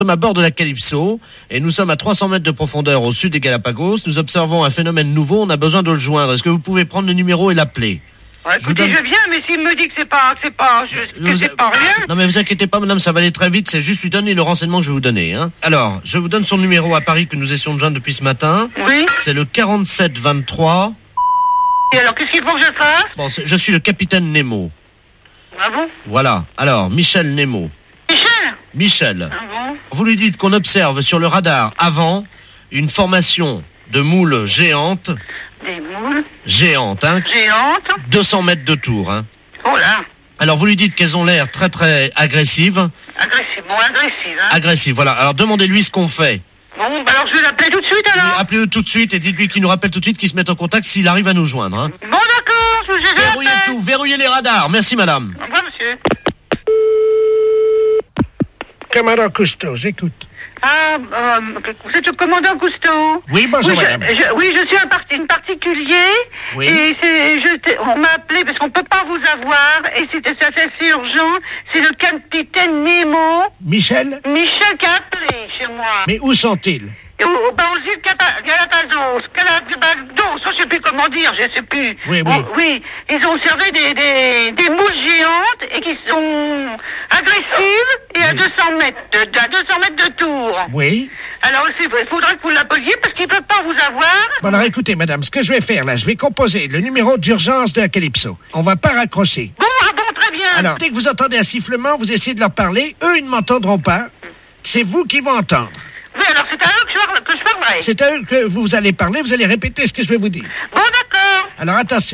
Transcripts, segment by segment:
Nous sommes à bord de la Calypso et nous sommes à 300 mètres de profondeur au sud des Galapagos. Nous observons un phénomène nouveau, on a besoin de le joindre. Est-ce que vous pouvez prendre le numéro et l'appeler? Ouais, écoutez, je viens, mais s'il me dit que c'est pas rien. Non mais vous inquiétez pas madame, ça va aller très vite, c'est juste lui donner le renseignement que je vais vous donner. Hein. Alors, je vous donne son numéro à Paris que nous essayons de joindre depuis ce matin. Oui. C'est le 4723. Et alors, qu'est-ce qu'il faut que je fasse? Bon, je suis le capitaine Nemo. Ah bon? Voilà, alors, Michel Nemo. Michel. Ah bon? Vous lui dites qu'on observe sur le radar avant une formation de moules géantes. Des moules Géantes, hein. Géantes. 200 mètres de tour, hein. Oh là. Alors vous lui dites qu'elles ont l'air très très agressives. Agressive, hein. Agressives, voilà. Alors demandez-lui ce qu'on fait. Bon, bah alors je vais l'appeler tout de suite alors. Oui, appelez-le tout de suite et dites-lui qu'il nous rappelle tout de suite, qu'il se mette en contact s'il arrive à nous joindre, hein. Bon d'accord, je vais Verrouillez tout, verrouillez les radars. Merci madame. Au revoir monsieur. Commandant Cousteau, j'écoute. Ah, vous êtes le commandant Cousteau? Oui, bonjour, madame. Oui, je suis un particulier. Oui. Et on m'a appelé parce qu'on peut pas vous avoir. Et ça c'est assez urgent. C'est le capitaine Nemo. Michel Michel qui a appelé chez moi. Mais où sont-ils? Aux îles Galapagos, je sais plus comment dire, je sais plus. Oui. Oui, ils ont observé des moules géantes et qui sont agressives et à 200 mètres de tour. Oui. Alors, il faudrait que vous l'appeliez parce qu'ils ne peuvent pas vous avoir. Bon, alors écoutez, madame, ce que je vais faire là, je vais composer le numéro d'urgence de la Calypso. On va pas raccrocher. Bon, très bien. Alors, dès que vous entendez un sifflement, vous essayez de leur parler. Eux, ils ne m'entendront pas. C'est vous qui vont entendre. Oui, alors c'est à eux que je parlerai. C'est à eux que vous allez parler, vous allez répéter ce que je vais vous dire. Bon, d'accord. Alors, attention.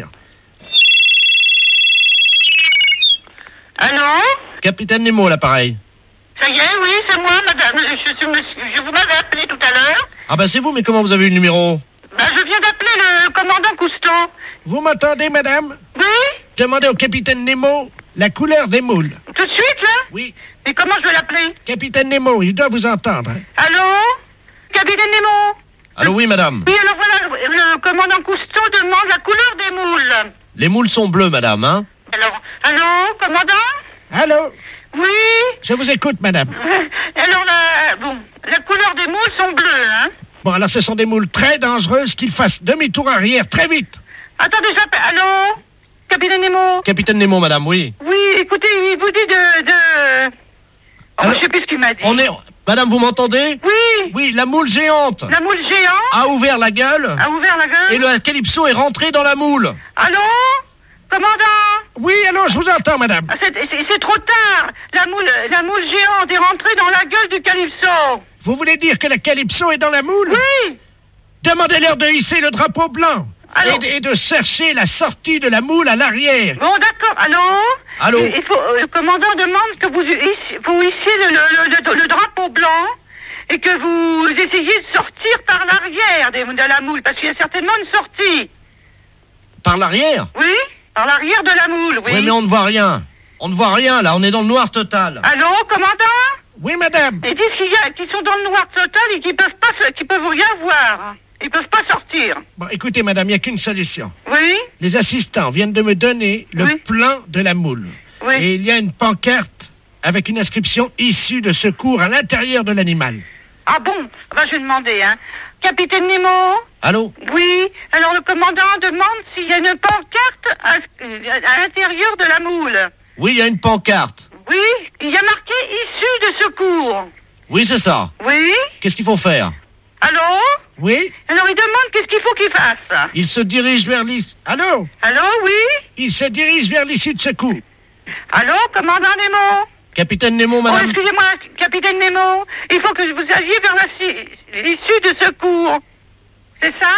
Allô? Capitaine Nemo, l'appareil. Ça y est, oui, c'est moi, madame. Je vous m'avais appelé tout à l'heure. Ah ben c'est vous, mais comment vous avez eu le numéro? Je viens d'appeler le commandant Cousteau. Vous m'entendez, madame? Oui? Demandez au capitaine Nemo la couleur des moules. Tout de suite, là? Oui. Et comment je vais l'appeler? Capitaine Nemo, il doit vous entendre. Hein. Allô? Capitaine Nemo? Allô, oui, madame. Oui, alors voilà, le commandant Cousteau demande la couleur des moules. Les moules sont bleues, madame, hein? Alors, allô, commandant? Allô? Oui? Je vous écoute, madame. Alors, la couleur des moules sont bleues, hein? Bon, alors ce sont des moules très dangereuses qu'ils fassent demi-tour arrière très vite. Attendez, j'appelle. Allô? Capitaine Nemo? Capitaine Nemo, madame, oui. Oui, écoutez, il vous dit Alors, je sais plus ce qu'il m'a dit. Madame, vous m'entendez? Oui. Oui, la moule géante La moule géante a ouvert la gueule. a ouvert la gueule. Et le Calypso est rentré dans la moule. Allô? Commandant? Oui, allô, je vous entends, madame. Ah, c'est trop tard. La moule géante est rentrée dans la gueule du Calypso. Vous voulez dire que la Calypso est dans la moule? Oui. Demandez-leur de hisser le drapeau blanc. Et de chercher la sortie de la moule à l'arrière. Bon, d'accord. Allô? Allô? Le commandant demande que vous hissiez le drapeau blanc et que vous essayiez de sortir par l'arrière de la moule, parce qu'il y a certainement une sortie. Par l'arrière? Oui, par l'arrière de la moule, oui. Oui, mais on ne voit rien. On ne voit rien, là. On est dans le noir total. Allô, commandant? Oui, madame. Ils disent qu'ils sont dans le noir total et qu'ils peuvent rien voir. Ils peuvent pas sortir. Bon, écoutez, madame, il n'y a qu'une solution. Oui? Les assistants viennent de me donner le plan de la moule. Oui. Et il y a une pancarte avec une inscription issue de secours à l'intérieur de l'animal. Ah bon? Je vais demander, hein. Capitaine Nemo? Allô? Oui. Alors le commandant demande s'il y a une pancarte à l'intérieur de la moule. Oui, il y a une pancarte. Oui. Il y a marqué issue de secours. Oui, c'est ça. Oui. Qu'est-ce qu'il faut faire? Allô? Oui? Alors il demande qu'est-ce qu'il faut qu'il fasse. Il se dirige vers l'issue. Allô? Allô, oui? Il se dirige vers l'issue de secours. Allô, commandant Nemo? Capitaine Nemo, Oh, madame. excusez-moi, capitaine Nemo. Il faut que vous alliez vers l'issue de secours. C'est ça?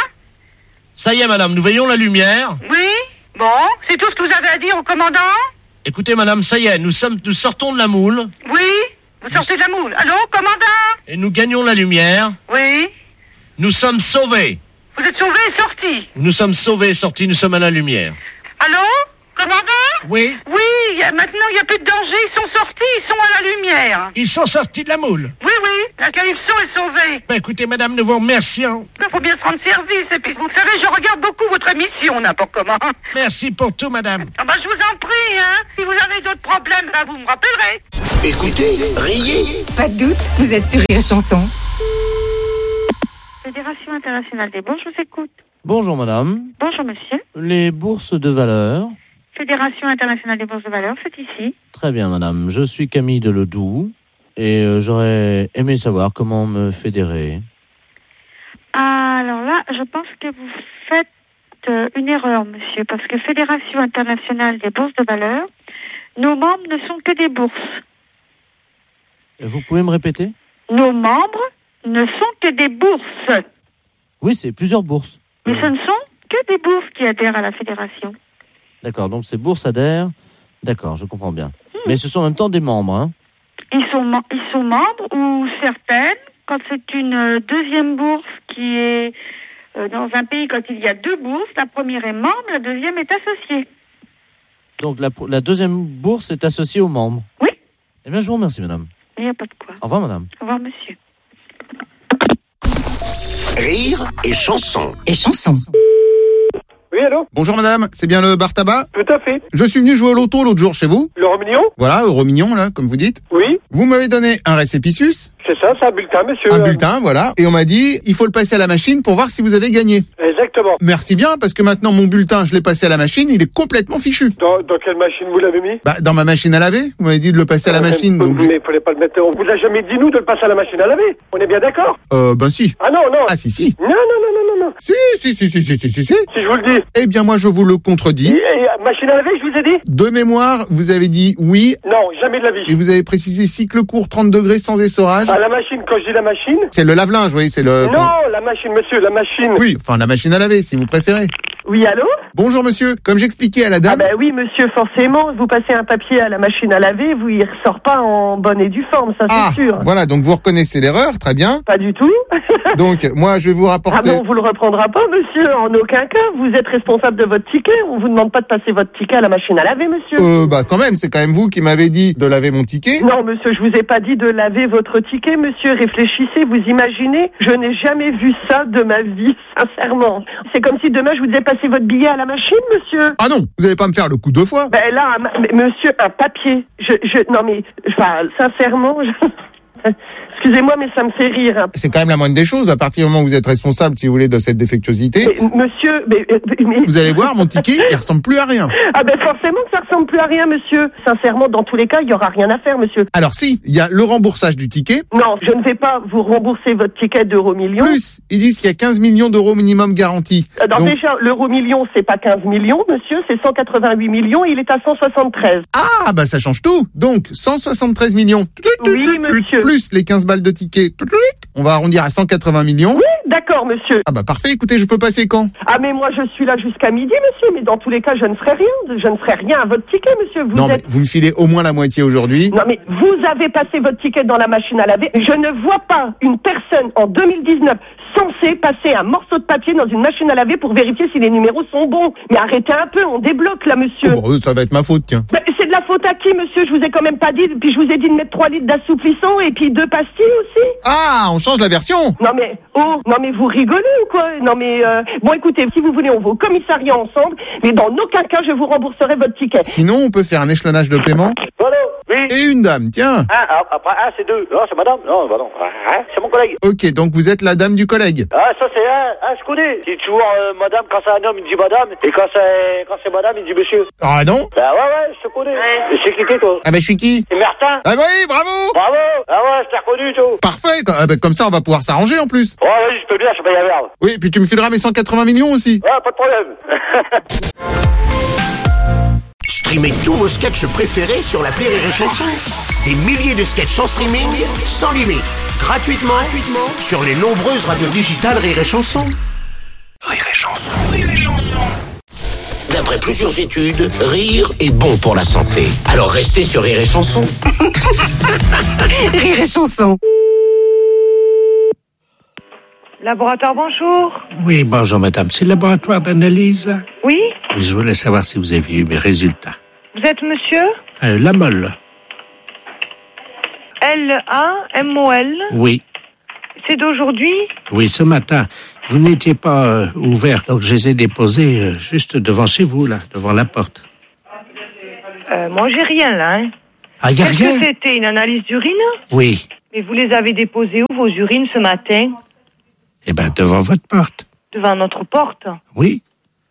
Ça y est, madame, nous voyons la lumière. Oui? Bon, c'est tout ce que vous avez à dire au commandant? Écoutez, madame, ça y est, nous sortons de la moule. Oui? Vous sortez de la moule. Allô, commandant? Et nous gagnons la lumière. Oui? Nous sommes sauvés. Vous êtes sauvé et sorti. Nous sommes sauvés et sortis, nous sommes à la lumière. Allô? Commandant? Oui? Oui, maintenant il n'y a plus de danger, ils sont sortis, ils sont à la lumière. Ils sont sortis de la moule. Oui, la Calypso est sauvée. Ben, écoutez, madame, nous vous remercions. Il faut bien se rendre service, et puis vous savez, je regarde beaucoup votre émission, n'importe comment. Merci pour tout, madame. Je vous en prie, hein. Si vous avez d'autres problèmes, là, vous me rappellerez. Écoutez, riez. Pas de doute, vous êtes sur Rire et Chanson. Fédération internationale des bourses, je vous écoute. Bonjour madame. Bonjour monsieur. Les bourses de valeur. Fédération internationale des bourses de valeur, c'est ici. Très bien madame, je suis Camille de Ledoux et j'aurais aimé savoir comment me fédérer. Alors là, je pense que vous faites une erreur, monsieur, parce que Fédération internationale des bourses de valeur, nos membres ne sont que des bourses. Vous pouvez me répéter ? Nos membres ne sont que des bourses. Oui, c'est plusieurs bourses. Mais ce ne sont que des bourses qui adhèrent à la fédération. D'accord, donc ces bourses adhèrent. D'accord, je comprends bien. Mais ce sont en même temps des membres, hein ? Ils sont membres ou certaines, quand c'est une deuxième bourse qui est dans un pays, quand il y a deux bourses, la première est membre, la deuxième est associée. Donc la deuxième bourse est associée aux membres ? Oui. Eh bien, je vous remercie, madame. Il n'y a pas de quoi. Au revoir, madame. Au revoir, monsieur. Rire et chanson. Et Chanson. Oui, allô? Bonjour madame, c'est bien le bar tabac? Tout à fait. Je suis venu jouer au loto l'autre jour chez vous. L'euro million? Voilà, euro mignon là, comme vous dites. Oui, Vous m'avez donné un récépisssus, c'est ça, c'est un bulletin, monsieur. un bulletin, voilà, et on m'a dit il faut le passer à la machine pour voir si vous avez gagné. Exactement. Merci bien, parce que maintenant mon bulletin, je l'ai passé à la machine, il est complètement fichu. Dans quelle machine vous l'avez mis? Bah, dans ma machine à laver, vous m'avez dit de le passer à la machine, donc... Mais il fallait pas le mettre. On vous a jamais dit, nous, de le passer à la machine à laver. On est bien d'accord? Ben si. Ah non, non. Ah si. Non. Si. Si je vous le dis. Eh bien moi je vous le contredis. Et machine à laver, je vous ai dit? De mémoire, vous avez dit oui, Non, jamais de la vie. et vous avez précisé cycle court 30 degrés sans essorage. Ah, la machine, quand je dis la machine? C'est le lave-linge, oui, c'est le... Non, la machine, monsieur, la machine. Oui, enfin la machine à laver, si vous préférez. Oui, allô? Bonjour monsieur, comme j'expliquais à la Ah dame... ben oui, monsieur, forcément, vous passez un papier à la machine à laver, il ressort pas en bonne et due forme, ça c'est sûr. Voilà, donc vous reconnaissez l'erreur, très bien. Pas du tout. Donc moi je vais vous Ah rapporter... bon, vous le reprendra pas, monsieur, en aucun cas. Vous êtes responsable de votre ticket. On vous demande pas de passer votre ticket à la machine à laver, monsieur. Bah quand même, c'est quand même vous qui m'avez dit de laver mon ticket. Non, monsieur, je vous ai pas dit de laver votre ticket, monsieur. Réfléchissez, vous imaginez. Je n'ai jamais vu ça de ma vie, sincèrement. C'est comme si demain je vous disais passer votre billet à la machine, monsieur. Ah non, vous allez pas me faire le coup deux fois. Ben là, monsieur, un papier. Non mais, enfin, sincèrement, excusez-moi, mais ça me fait rire. Hein. C'est quand même la moindre des choses, à partir du moment où vous êtes responsable, si vous voulez, de cette défectuosité. Monsieur, mais... Vous allez voir, mon ticket, il ressemble plus à rien. Ah ben forcément que ça ressemble plus à rien, monsieur. Sincèrement, dans tous les cas, il y aura rien à faire, monsieur. Alors si, il y a le remboursage du ticket. Non, je ne vais pas vous rembourser votre ticket d'euro million. Plus, ils disent qu'il y a 15 millions d'euros minimum garantis. Alors Donc- déjà, l'euro million, c'est pas 15 millions, monsieur, c'est 188 millions, il est à 173. Ah, bah ça change tout. Donc, 173 millions. Oui, monsieur. Plus les 15 balles de ticket. On va arrondir à 180 millions. Oui, d'accord, monsieur. Ah bah parfait, écoutez, je peux passer quand? Ah mais moi, je suis là jusqu'à midi, monsieur, mais dans tous les cas, je ne ferai rien. Je ne ferai rien à votre ticket, monsieur. Non, mais vous me filez au moins la moitié aujourd'hui. Non, mais vous avez passé votre ticket dans la machine à laver. Je ne vois pas une personne en 2019 censée passer un morceau de papier dans une machine à laver pour vérifier si les numéros sont bons. Mais arrêtez un peu, on débloque là, monsieur. Oh, bah, ça va être ma faute, tiens. Ben, c'est de la faute à qui, monsieur? Je vous ai quand même pas dit. Puis je vous ai dit de mettre 3 litres d'assouplissant et puis 2 pastilles aussi. Ah, on change la version. Non mais, vous rigolez ou quoi? Non mais, bon écoutez, si vous voulez, on va au commissariat ensemble, mais dans aucun cas je vous rembourserai votre ticket. Sinon, on peut faire un échelonnage de paiement. Voilà, oui. Et une dame, tiens. Après, c'est deux. Non, c'est madame. Non, bah non. C'est mon collègue. Ok, donc vous êtes la dame du collègue. Ah, ça, c'est je connais. C'est toujours madame, quand c'est un homme, il dit madame. Et quand c'est madame, il dit monsieur. Ah non? Bah ouais, je te connais. Et c'est qui t'es, toi? Ah bah je suis qui? C'est Martin. Ah bah oui, bravo. Bravo. Ah ouais, je t'ai reconnu, toi. Parfait, comme ça on va pouvoir s'arranger en plus. Ouais, vas-y, je peux bien, je paye la merde. Oui, puis tu me fileras mes 180 millions aussi. Ouais, pas de problème. Streamez tous vos sketchs préférés sur l'appli Rire et Chanson. Des milliers de sketchs en streaming, sans limite, gratuitement sur les nombreuses radios digitales Rire et Chanson. Rire et Chanson. D'après plusieurs études, rire est bon pour la santé. Alors restez sur Rire et Chanson. Rire et Chanson. Laboratoire, bonjour. Oui, bonjour madame. C'est le laboratoire d'analyse. Oui, Je voulais savoir si vous avez eu mes résultats. vous êtes monsieur? La molle. L-A-M-O-L. Oui. C'est d'aujourd'hui? Oui, ce matin. Vous n'étiez pas ouvert, donc je les ai déposés juste devant chez vous, là, devant la porte. Moi, j'ai rien là. Hein. Ah, y a Est-ce rien? que c'était une analyse d'urine? Oui. Mais vous les avez déposées où, vos urines, ce matin? Eh ben, devant votre porte. Devant notre porte? Oui.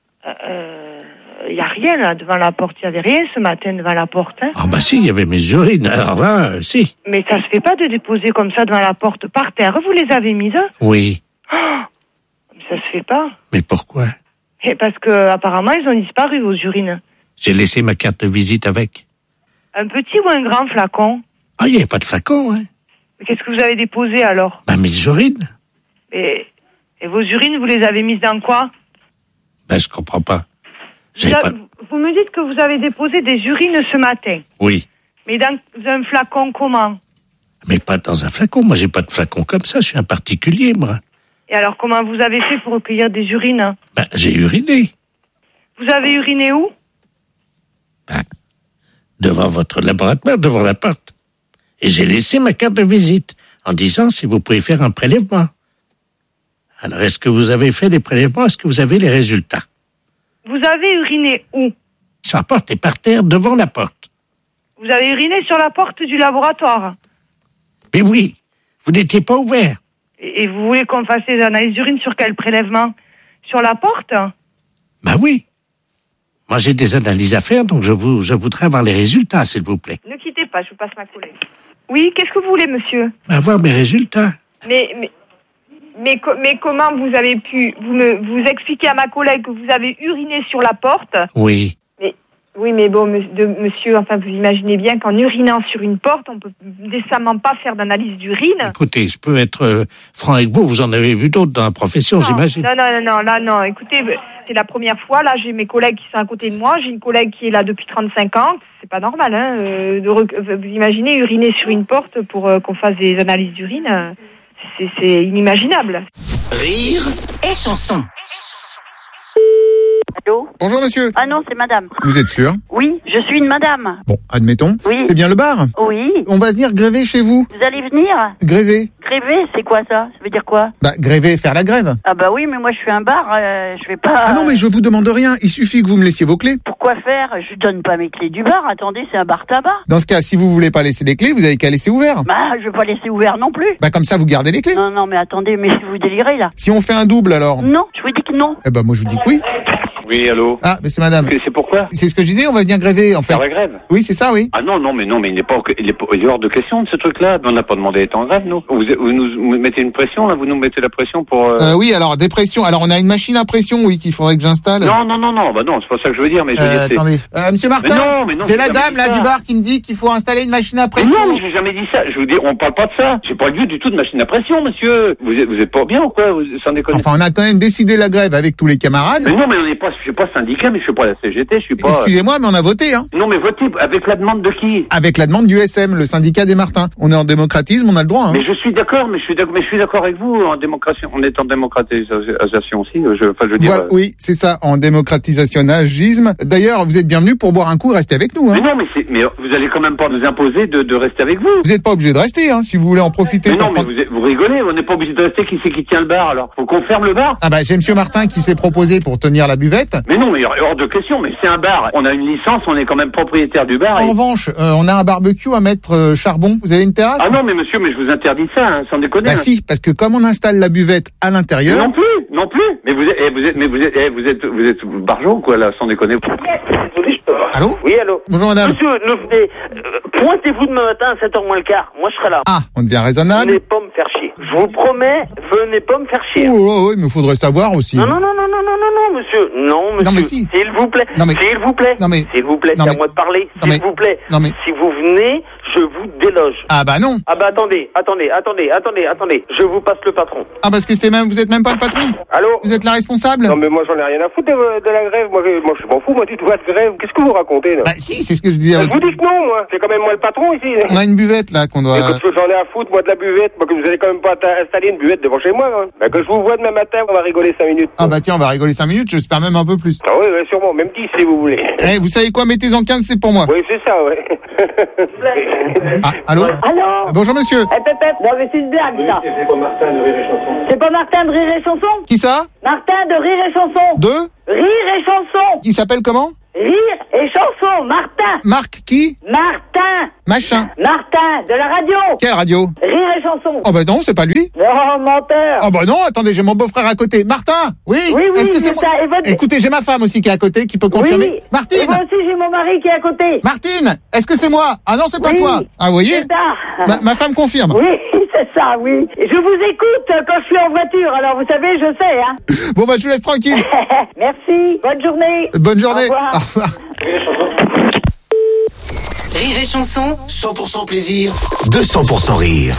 Il n'y a rien, là, devant la porte. Il n'y avait rien ce matin devant la porte, hein? Ah, bah si, il y avait mes urines. Alors là, si. Mais ça se fait pas de déposer comme ça devant la porte par terre. Vous les avez mises? Oui. Ça se fait pas. Mais pourquoi? Et parce que, apparemment, ils ont disparu, vos urines. J'ai laissé ma carte de visite avec. Un petit ou un grand flacon? Ah, il n'y avait pas de flacon, hein. Mais qu'est-ce que vous avez déposé, alors? Bah, mes urines. Et vos urines, vous les avez mises dans quoi? Ben, je comprends pas. Vous me dites que vous avez déposé des urines ce matin. Oui. Mais dans un flacon comment? Mais pas dans un flacon. Moi, j'ai pas de flacon comme ça. Je suis un particulier, moi. Et alors, comment vous avez fait pour recueillir des urines? Ben, j'ai uriné. Vous avez uriné où? Ben, devant votre laboratoire, devant la porte. Et j'ai laissé ma carte de visite en disant si vous pouvez faire un prélèvement. Alors, est-ce que vous avez fait des prélèvements? Est-ce que vous avez les résultats? Vous avez uriné où? Sur la porte et par terre, devant la porte. Vous avez uriné sur la porte du laboratoire? Mais oui, vous n'étiez pas ouvert. Et vous voulez qu'on fasse des analyses d'urine sur quel prélèvement? Sur la porte? Ben oui. Moi, j'ai des analyses à faire, donc je voudrais avoir les résultats, s'il vous plaît. Ne quittez pas, je vous passe ma collègue. Oui, qu'est-ce que vous voulez, monsieur? Avoir mes résultats. Mais comment vous avez pu vous expliquer à ma collègue que vous avez uriné sur la porte? Oui. Mais bon, monsieur, enfin, vous imaginez bien qu'en urinant sur une porte, on peut décemment pas faire d'analyse d'urine. Écoutez, je peux être franc avec vous, vous en avez vu d'autres dans la profession, j'imagine. Non, écoutez, c'est la première fois, là, j'ai mes collègues qui sont à côté de moi, j'ai une collègue qui est là depuis 35 ans, c'est pas normal, hein, vous imaginez uriner sur une porte pour qu'on fasse des analyses d'urine, c'est inimaginable. Rire et chanson. Allô? Bonjour monsieur. Ah non, c'est madame. Vous êtes sûr? Oui, je suis une madame. Bon, admettons. Oui. C'est bien le bar? Oui. On va venir gréver chez vous. Vous allez venir? Gréver? Gréver, c'est quoi ça? Ça veut dire quoi? Bah, gréver, faire la grève. Ah bah oui, mais moi je suis un bar, je vais pas... Ah non, mais je vous demande rien. Il suffit que vous me laissiez vos clés. Pourquoi faire? Je donne pas mes clés du bar. Attendez, c'est un bar tabac. Dans ce cas, si vous voulez pas laisser les clés, vous avez qu'à laisser ouvert. Bah, je vais pas laisser ouvert non plus. Bah, comme ça, vous gardez les clés. Non, mais attendez, mais vous délirez là. Si on fait un double, alors? Non, je vous dis que non. Eh ben, moi, je vous dis que oui. Oui, allô? Ah, mais c'est madame. C'est pourquoi? C'est ce que je disais, on va venir gréver, en fait. Faire la grève? Oui, c'est ça, oui. Ah non, mais il n'est pas, il est hors de question de ce truc-là. On n'a pas demandé d'être en grève, nous. Vous nous mettez une pression, là, vous nous mettez la pression pour... Oui, alors, des pressions. Alors, on a une machine à pression, oui, qu'il faudrait que j'installe. Non, bah non, c'est pas ça que je veux dire, mais je veux dire, attendez. Monsieur Martin? Mais non, j'ai la dame, là, du bar qui me dit qu'il faut installer une machine à pression. Non, mais j'ai jamais dit ça. Je vous dis, on parle pas de ça. J'ai pas vu du tout de machine à pression, monsieur. Vous êtes pas bien ou quoi? Sans déconner. Enfin, on a quand même décidé la grève avec tous les camarades. Mais non, mais je suis pas syndicat, mais je suis pas la CGT, je suis pas... Excusez-moi, mais on a voté, hein. Non, mais voter avec la demande de qui? Avec la demande du SM, le syndicat des Martins. On est en démocratisme, on a le droit, hein. Mais je suis d'accord, mais je suis d'accord avec vous, en démocratie, on est en démocratisation aussi, je veux dire... Voilà, oui, c'est ça, en démocratisationnagisme. D'ailleurs, vous êtes bienvenus pour boire un coup, restez avec nous, hein. Mais non, mais vous allez quand même pas nous imposer de rester avec vous. Vous n'êtes pas obligé de rester, hein, si vous voulez en profiter. Mais non, mais vous rigolez, on n'est pas obligé de rester, qui c'est qui tient le bar, alors? Faut qu'on ferme le bar? Ah bah, j'ai monsieur Martin qui s'est proposé pour tenir la buvette. Mais non, mais hors de question, mais c'est un bar. On a une licence, on est quand même propriétaire du bar. En revanche, on a un barbecue à mettre charbon. Vous avez une terrasse? Ah non, mais monsieur, mais je vous interdis ça, hein, sans déconner. Bah si, parce que comme on installe la buvette à l'intérieur. Non plus. Mais vous êtes barjot, quoi, là, sans déconner. Allô? Oui, allô? Bonjour madame. Monsieur, pointez-vous demain matin à 7h moins le quart. Moi, je serai là. Ah, on devient raisonnable. Venez pas me faire chier. Je vous promets, venez pas me faire chier. Oh, oui, mais faudrait savoir aussi. Non, monsieur. Non, monsieur. Non, mais si. S'il vous plaît. Non, mais... S'il vous plaît. Non, mais... S'il vous plaît, c'est à moi de parler. S'il vous plaît. Non, mais... Si vous venez, je vous déloge. Ah bah non. Ah bah attendez. Je vous passe le patron. Ah parce que vous êtes même pas le patron. Allô? Vous êtes la responsable? Non mais moi j'en ai rien à foutre de la grève. Moi je m'en fous, moi du droit de grève. Qu'est-ce que vous racontez là? Bah si, c'est ce que je disais. Je vous dis que non, moi. C'est quand même moi le patron ici. On a une buvette là qu'on doit... Écoute, j'en ai à foutre moi de la buvette. Moi que vous allez quand même pas installer une buvette devant chez moi. Hein. Bah que je vous vois demain matin, on va rigoler 5 minutes. Ah bah tiens, on va rigoler 5 minutes, j'espère même un peu plus. Ah oui, sûrement, même 10 si vous voulez. Eh, vous savez quoi, mettez-en 15, c'est pour moi. Oui, c'est ça, ouais. Ah, allô? Allô? Bonjour monsieur. Non mais c'est une blague ça. C'est pas Martin de Rire et Chanson. C'est pas Martin de Rire et Chanson? Qui ça? Martin de Rire et Chanson. De? Rire et Chanson. Qui s'appelle comment? Rire Et chanson, Martin. Marc qui? Martin. Machin. Martin, de la radio. Quelle radio? Rire et chanson. Oh bah non, c'est pas lui. Oh, menteur. Oh bah non, attendez, j'ai mon beau-frère à côté. Martin? Oui. Oui, Est-ce que c'est c'est moi? ça. Et votre... Écoutez, j'ai ma femme aussi qui est à côté, qui peut confirmer. Oui. Martine. Et moi aussi, j'ai mon mari qui est à côté. Martine, est-ce que c'est moi? Ah non, c'est pas toi. Ah, vous voyez? C'est ça. Ma femme confirme. Oui, c'est ça, oui. Je vous écoute quand je suis en voiture, alors vous savez, je sais, hein. Bon bah je vous laisse tranquille. Merci, bonne journée. Bonne journée. Au revoir. Rire et chanson. 100% plaisir, 200% rire.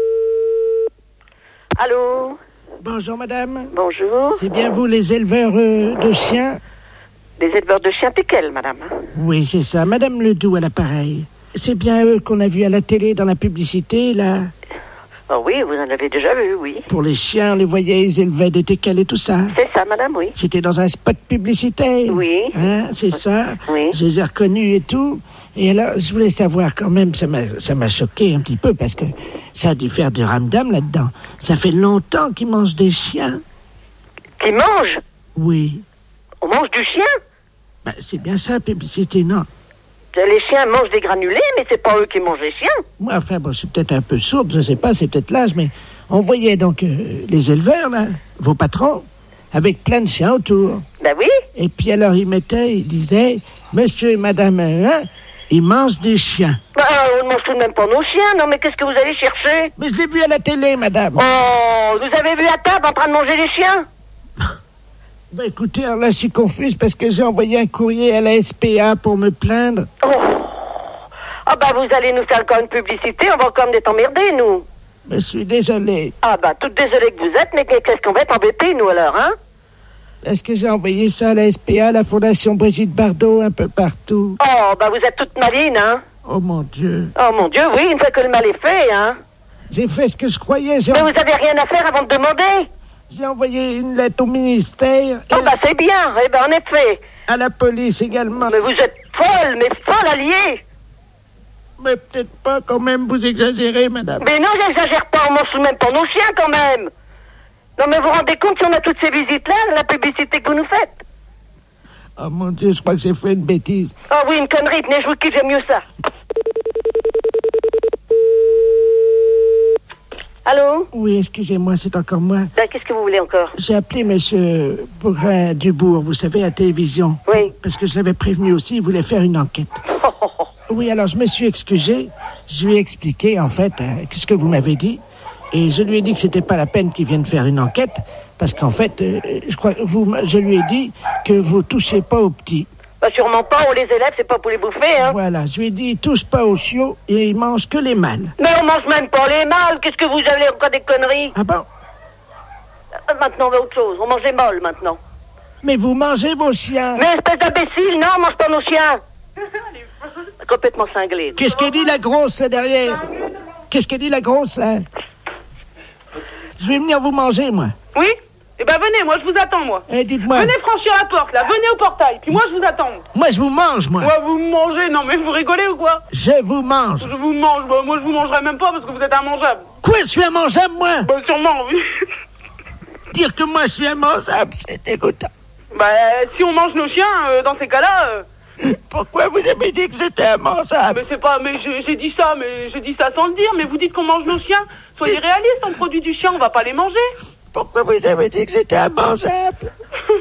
Allô? Bonjour madame. Bonjour. C'est bien vous les éleveurs de chiens? Les éleveurs de chiens, t'es quelle, madame? Oui, c'est ça. Madame Ledoux à l'appareil. C'est bien eux qu'on a vu à la télé dans la publicité, là? Oh oui, vous en avez déjà vu, oui. Pour les chiens, on les voyait, ils élevaient des teckels et tout ça. C'est ça, madame, oui. C'était dans un spot publicitaire. Oui. Hein, c'est ça. Oui. Je les ai reconnus et tout. Et alors, je voulais savoir quand même, ça m'a choqué un petit peu parce que ça a dû faire du ramdam là-dedans. Ça fait longtemps qu'ils mangent des chiens. Qu'ils mangent? Oui. On mange du chien? Ben, c'est bien ça, publicité, non? Les chiens mangent des granulés, mais c'est pas eux qui mangent les chiens. Moi, enfin, bon, je suis peut-être un peu sourde, je sais pas, c'est peut-être l'âge, mais on voyait donc les éleveurs, là, vos patrons, avec plein de chiens autour. Ben oui. Et puis alors, ils disaient, monsieur et madame, hein, ils mangent des chiens. Ben, on ne mange tout de même pas nos chiens, non, mais qu'est-ce que vous allez chercher? Mais je l'ai vu à la télé, madame. Oh, vous avez vu à table en train de manger les chiens? Ben écoutez, alors là, je suis confuse parce que j'ai envoyé un courrier à la SPA pour me plaindre. Oh. Ah ben, vous allez nous faire encore une publicité, on va encore être emmerdés, nous. Je suis désolé. Ah ben, toute désolée que vous êtes, mais qu'est-ce qu'on va être embêtés, nous, alors, hein? Est-ce que j'ai envoyé ça à la SPA, à la Fondation Brigitte Bardot, un peu partout? Oh, ben vous êtes toute maline, hein? Oh mon Dieu. Oh mon Dieu, oui, une fois que le mal est fait, hein? J'ai fait ce que je croyais. Mais vous avez rien à faire avant de demander? J'ai envoyé une lettre au ministère. Oh ben c'est bien, eh ben en effet. À la police également. Mais vous êtes folle, mais folle alliée. Mais peut-être pas quand même, vous exagérez, madame. Mais non, j'exagère pas, on mange tout de même pour nos chiens quand même. Non mais vous vous rendez compte si on a toutes ces visites-là, la publicité que vous nous faites? Oh mon Dieu, je crois que j'ai fait une bêtise. Oh oui, une connerie, tenez, je vous kiffe, j'aime mieux ça. Allô? Oui, excusez-moi, c'est encore moi. Ben, qu'est-ce que vous voulez encore? J'ai appelé monsieur Bougrain-Dubourg, vous savez, à la télévision. Oui. Parce que je l'avais prévenu aussi, il voulait faire une enquête. Oui, alors je me suis excusé. Je lui ai expliqué, en fait, ce que vous m'avez dit. Et je lui ai dit que c'était pas la peine qu'il vienne faire une enquête. Parce qu'en fait, je lui ai dit que vous touchez pas aux petits. Bah sûrement pas, on les élève, c'est pas pour les bouffer, hein. Voilà, je lui ai dit, ils touchent pas aux chiots et ils mangent que les mâles. Mais on mange même pas les mâles, qu'est-ce que vous avez encore des conneries? Ah bon? Maintenant on va autre chose, on mange les mâles maintenant. Mais vous mangez vos chiens. Mais espèce d'imbécile, non, on mange pas nos chiens. Complètement cinglé. Qu'est-ce qu'elle dit la grosse là, derrière? Qu'est-ce qu'elle dit la grosse là? Je vais venir vous manger, moi. Oui? Eh ben venez, moi je vous attends, moi. Eh, dites-moi. Venez franchir la porte, là, venez au portail, puis moi je vous attends. Moi je vous mange, moi. Ouais, vous me mangez, non mais vous rigolez ou quoi? Je vous mange. Je vous mange, bah, moi je vous mangerai même pas parce que vous êtes immangeable. Quoi, je suis immangeable, moi? Bah sûrement, oui. Dire que moi je suis immangeable, c'est dégoûtant. Bah si on mange nos chiens, dans ces cas-là... Pourquoi vous avez dit que j'étais immangeable? Mais c'est pas... Mais j'ai dit ça, sans le dire, mais vous dites qu'on mange nos chiens. Soyez réalistes, on produit du chien, on va pas les manger. Pourquoi vous avez dit que j'étais immangeable?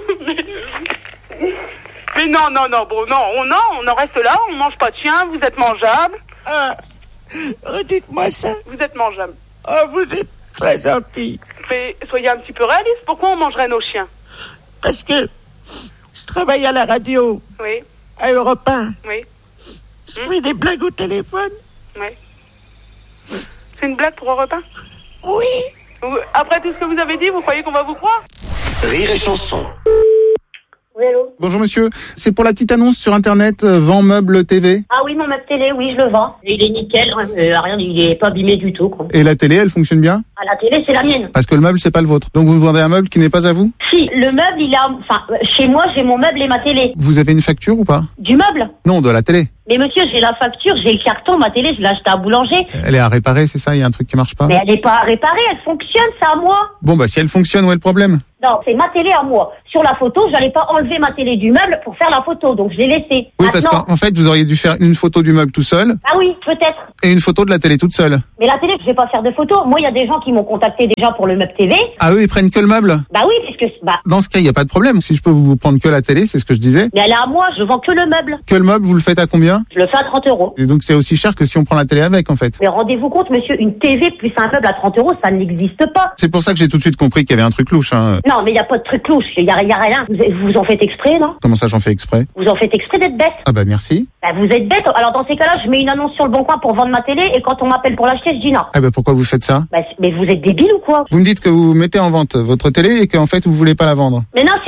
Mais non, bon, on en reste là, on mange pas de chien, vous êtes mangeable. Ah, dites-moi ça. Vous êtes mangeable. Oh, vous êtes très gentil. Mais soyez un petit peu réaliste, pourquoi on mangerait nos chiens? Parce que je travaille à la radio. Oui. À Europe 1. Oui. Je fais des blagues au téléphone. Oui. C'est une blague pour Europe 1? Oui. Après tout ce que vous avez dit, vous croyez qu'on va vous croire? Rire et chanson. Oui, allô? Bonjour monsieur, c'est pour la petite annonce sur internet Vend Meuble TV. Ah oui, mon meuble télé, oui, je le vends. Il est nickel, rien, il est pas abîmé du tout, quoi. Et la télé, elle fonctionne bien? Ah, la télé, c'est la mienne. Parce que le meuble, c'est pas le vôtre. Donc vous vendez un meuble qui n'est pas à vous? Si, le meuble, il a... Enfin, chez moi, j'ai mon meuble et ma télé. Vous avez une facture ou pas? Du meuble? Non, de la télé. Mais monsieur, j'ai la facture, j'ai le carton, ma télé, je l'ai achetée à boulanger. Elle est à réparer, c'est ça? Il y a un truc qui marche pas? Mais elle est pas à réparer, elle fonctionne, c'est à moi. Bon, bah si elle fonctionne, où est le problème? Non, c'est ma télé à moi. Sur la photo, j'allais pas enlever ma télé du meuble pour faire la photo, donc je l'ai laissée. Oui, parce qu'en fait, vous auriez dû faire une photo du meuble tout seul. Ah oui, peut-être. Et une photo de la télé toute seule. Mais la télé, je vais pas faire de photos. Moi, il y a des gens qui m'ont contacté déjà pour le meuble TV. Ah, eux, ils prennent que le meuble? Bah oui, puisque... Dans ce cas, il n'y a pas de problème. Si je peux vous prendre que la télé, c'est ce que je disais. Mais elle est à moi, je vends que le meuble. Que le meuble, vous le faites à combien? Je le fais à 30 €. Et donc, c'est aussi cher que si on prend la télé avec, en fait. Mais rendez-vous compte, monsieur, une TV plus un meuble à 30 €, ça n'existe pas. C'est pour ça que j'ai tout de suite compris qu'il y avait un truc louche, hein. Non, mais il n'y a pas de truc louche. Il y a rien. Vous en faites exprès, non? Comment ça, j'en fais exprès? Vous en faites exprès d'être bête. Ah bah, merci. Bah, vous êtes bête. Alors, dans ces cas-là, je mets une annonce sur le Bon Coin pour vendre ma télé, et quand on m'appelle pour l'acheter, je dis non. Ah bah, pourquoi vous faites ça? Bah, mais vous êtes débile ou quoi? Vous me dites que vous mettez en vente votre télé et qu'en fait, vous voulez pas la vendre. Mais non,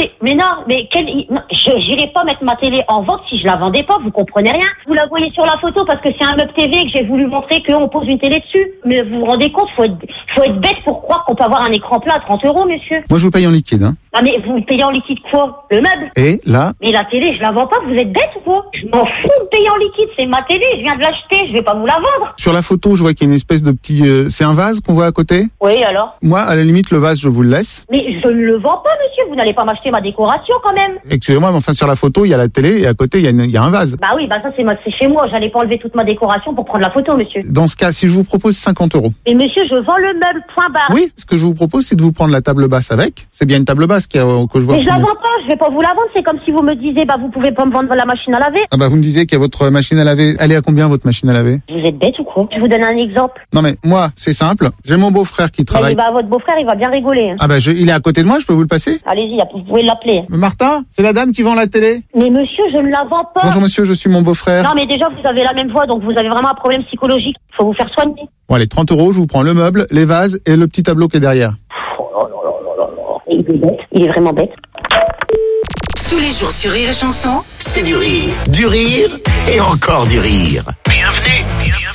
j'irai pas mettre ma télé en vente si je la vendais pas, vous comprenez rien. Vous la voyez sur la photo parce que c'est un meuble TV et que j'ai voulu montrer qu'on pose une télé dessus. Mais vous vous rendez compte, faut être bête pour croire qu'on peut avoir un écran plat à 30 €, monsieur. Moi, je vous paye en liquide, hein. Ah, mais vous payez en liquide quoi? Le meuble? Et là? Mais la télé, je la vends pas, vous êtes bête ou quoi? Je m'en fous de payer en liquide, c'est ma télé, je viens de l'acheter, je vais pas vous la vendre. Sur la photo, je vois qu'il y a une espèce de petit... c'est un vase qu'on voit à côté? Oui, alors? Moi, à la limite, le vase, je vous le laisse. Mais je ne le vends pas, monsieur, vous n'allez pas m'acheter ma décoration quand même. Excusez-moi, mais enfin, sur la photo, il y a la télé et à côté, il y a un vase. Bah oui, bah ça c'est chez moi, j'allais pas enlever toute ma décoration pour prendre la photo, monsieur. Dans ce cas, si je vous propose 50 €. Mais monsieur, je vends le meuble, point barre. Oui, ce que je vous propose, c'est de vous prendre la table basse avec. C'est bien une table basse que je vois. Mais je la vends pas, je vais pas vous la vendre, c'est comme si vous me disiez, bah vous pouvez pas me vendre la machine à laver. Ah bah vous me disiez qu'il y a votre machine à laver. Elle est à combien votre machine à laver? Vous êtes bête ou quoi? Je vous donne un exemple. Non mais moi, c'est simple. J'ai mon beau-frère qui travaille. Bah votre beau-frère, il va bien rigoler. Hein. Ah bah il est à côté de moi, je peux vous le passer? Allez-y, vous pouvez l'appeler. Martin, c'est la dame qui vend la télé? Mais monsieur, je ne la vends pas. Bonjour monsieur, je suis mon beau-frère. Non mais déjà, vous avez la même voix, donc vous avez vraiment un problème psychologique. Il faut vous faire soigner. Bon allez, 30 €, je vous prends le meuble, les vases et le petit tableau qui est derrière. Il est bête, il est vraiment bête. Tous les jours sur Rire et Chanson, C'est du rire et encore du rire. Bienvenue.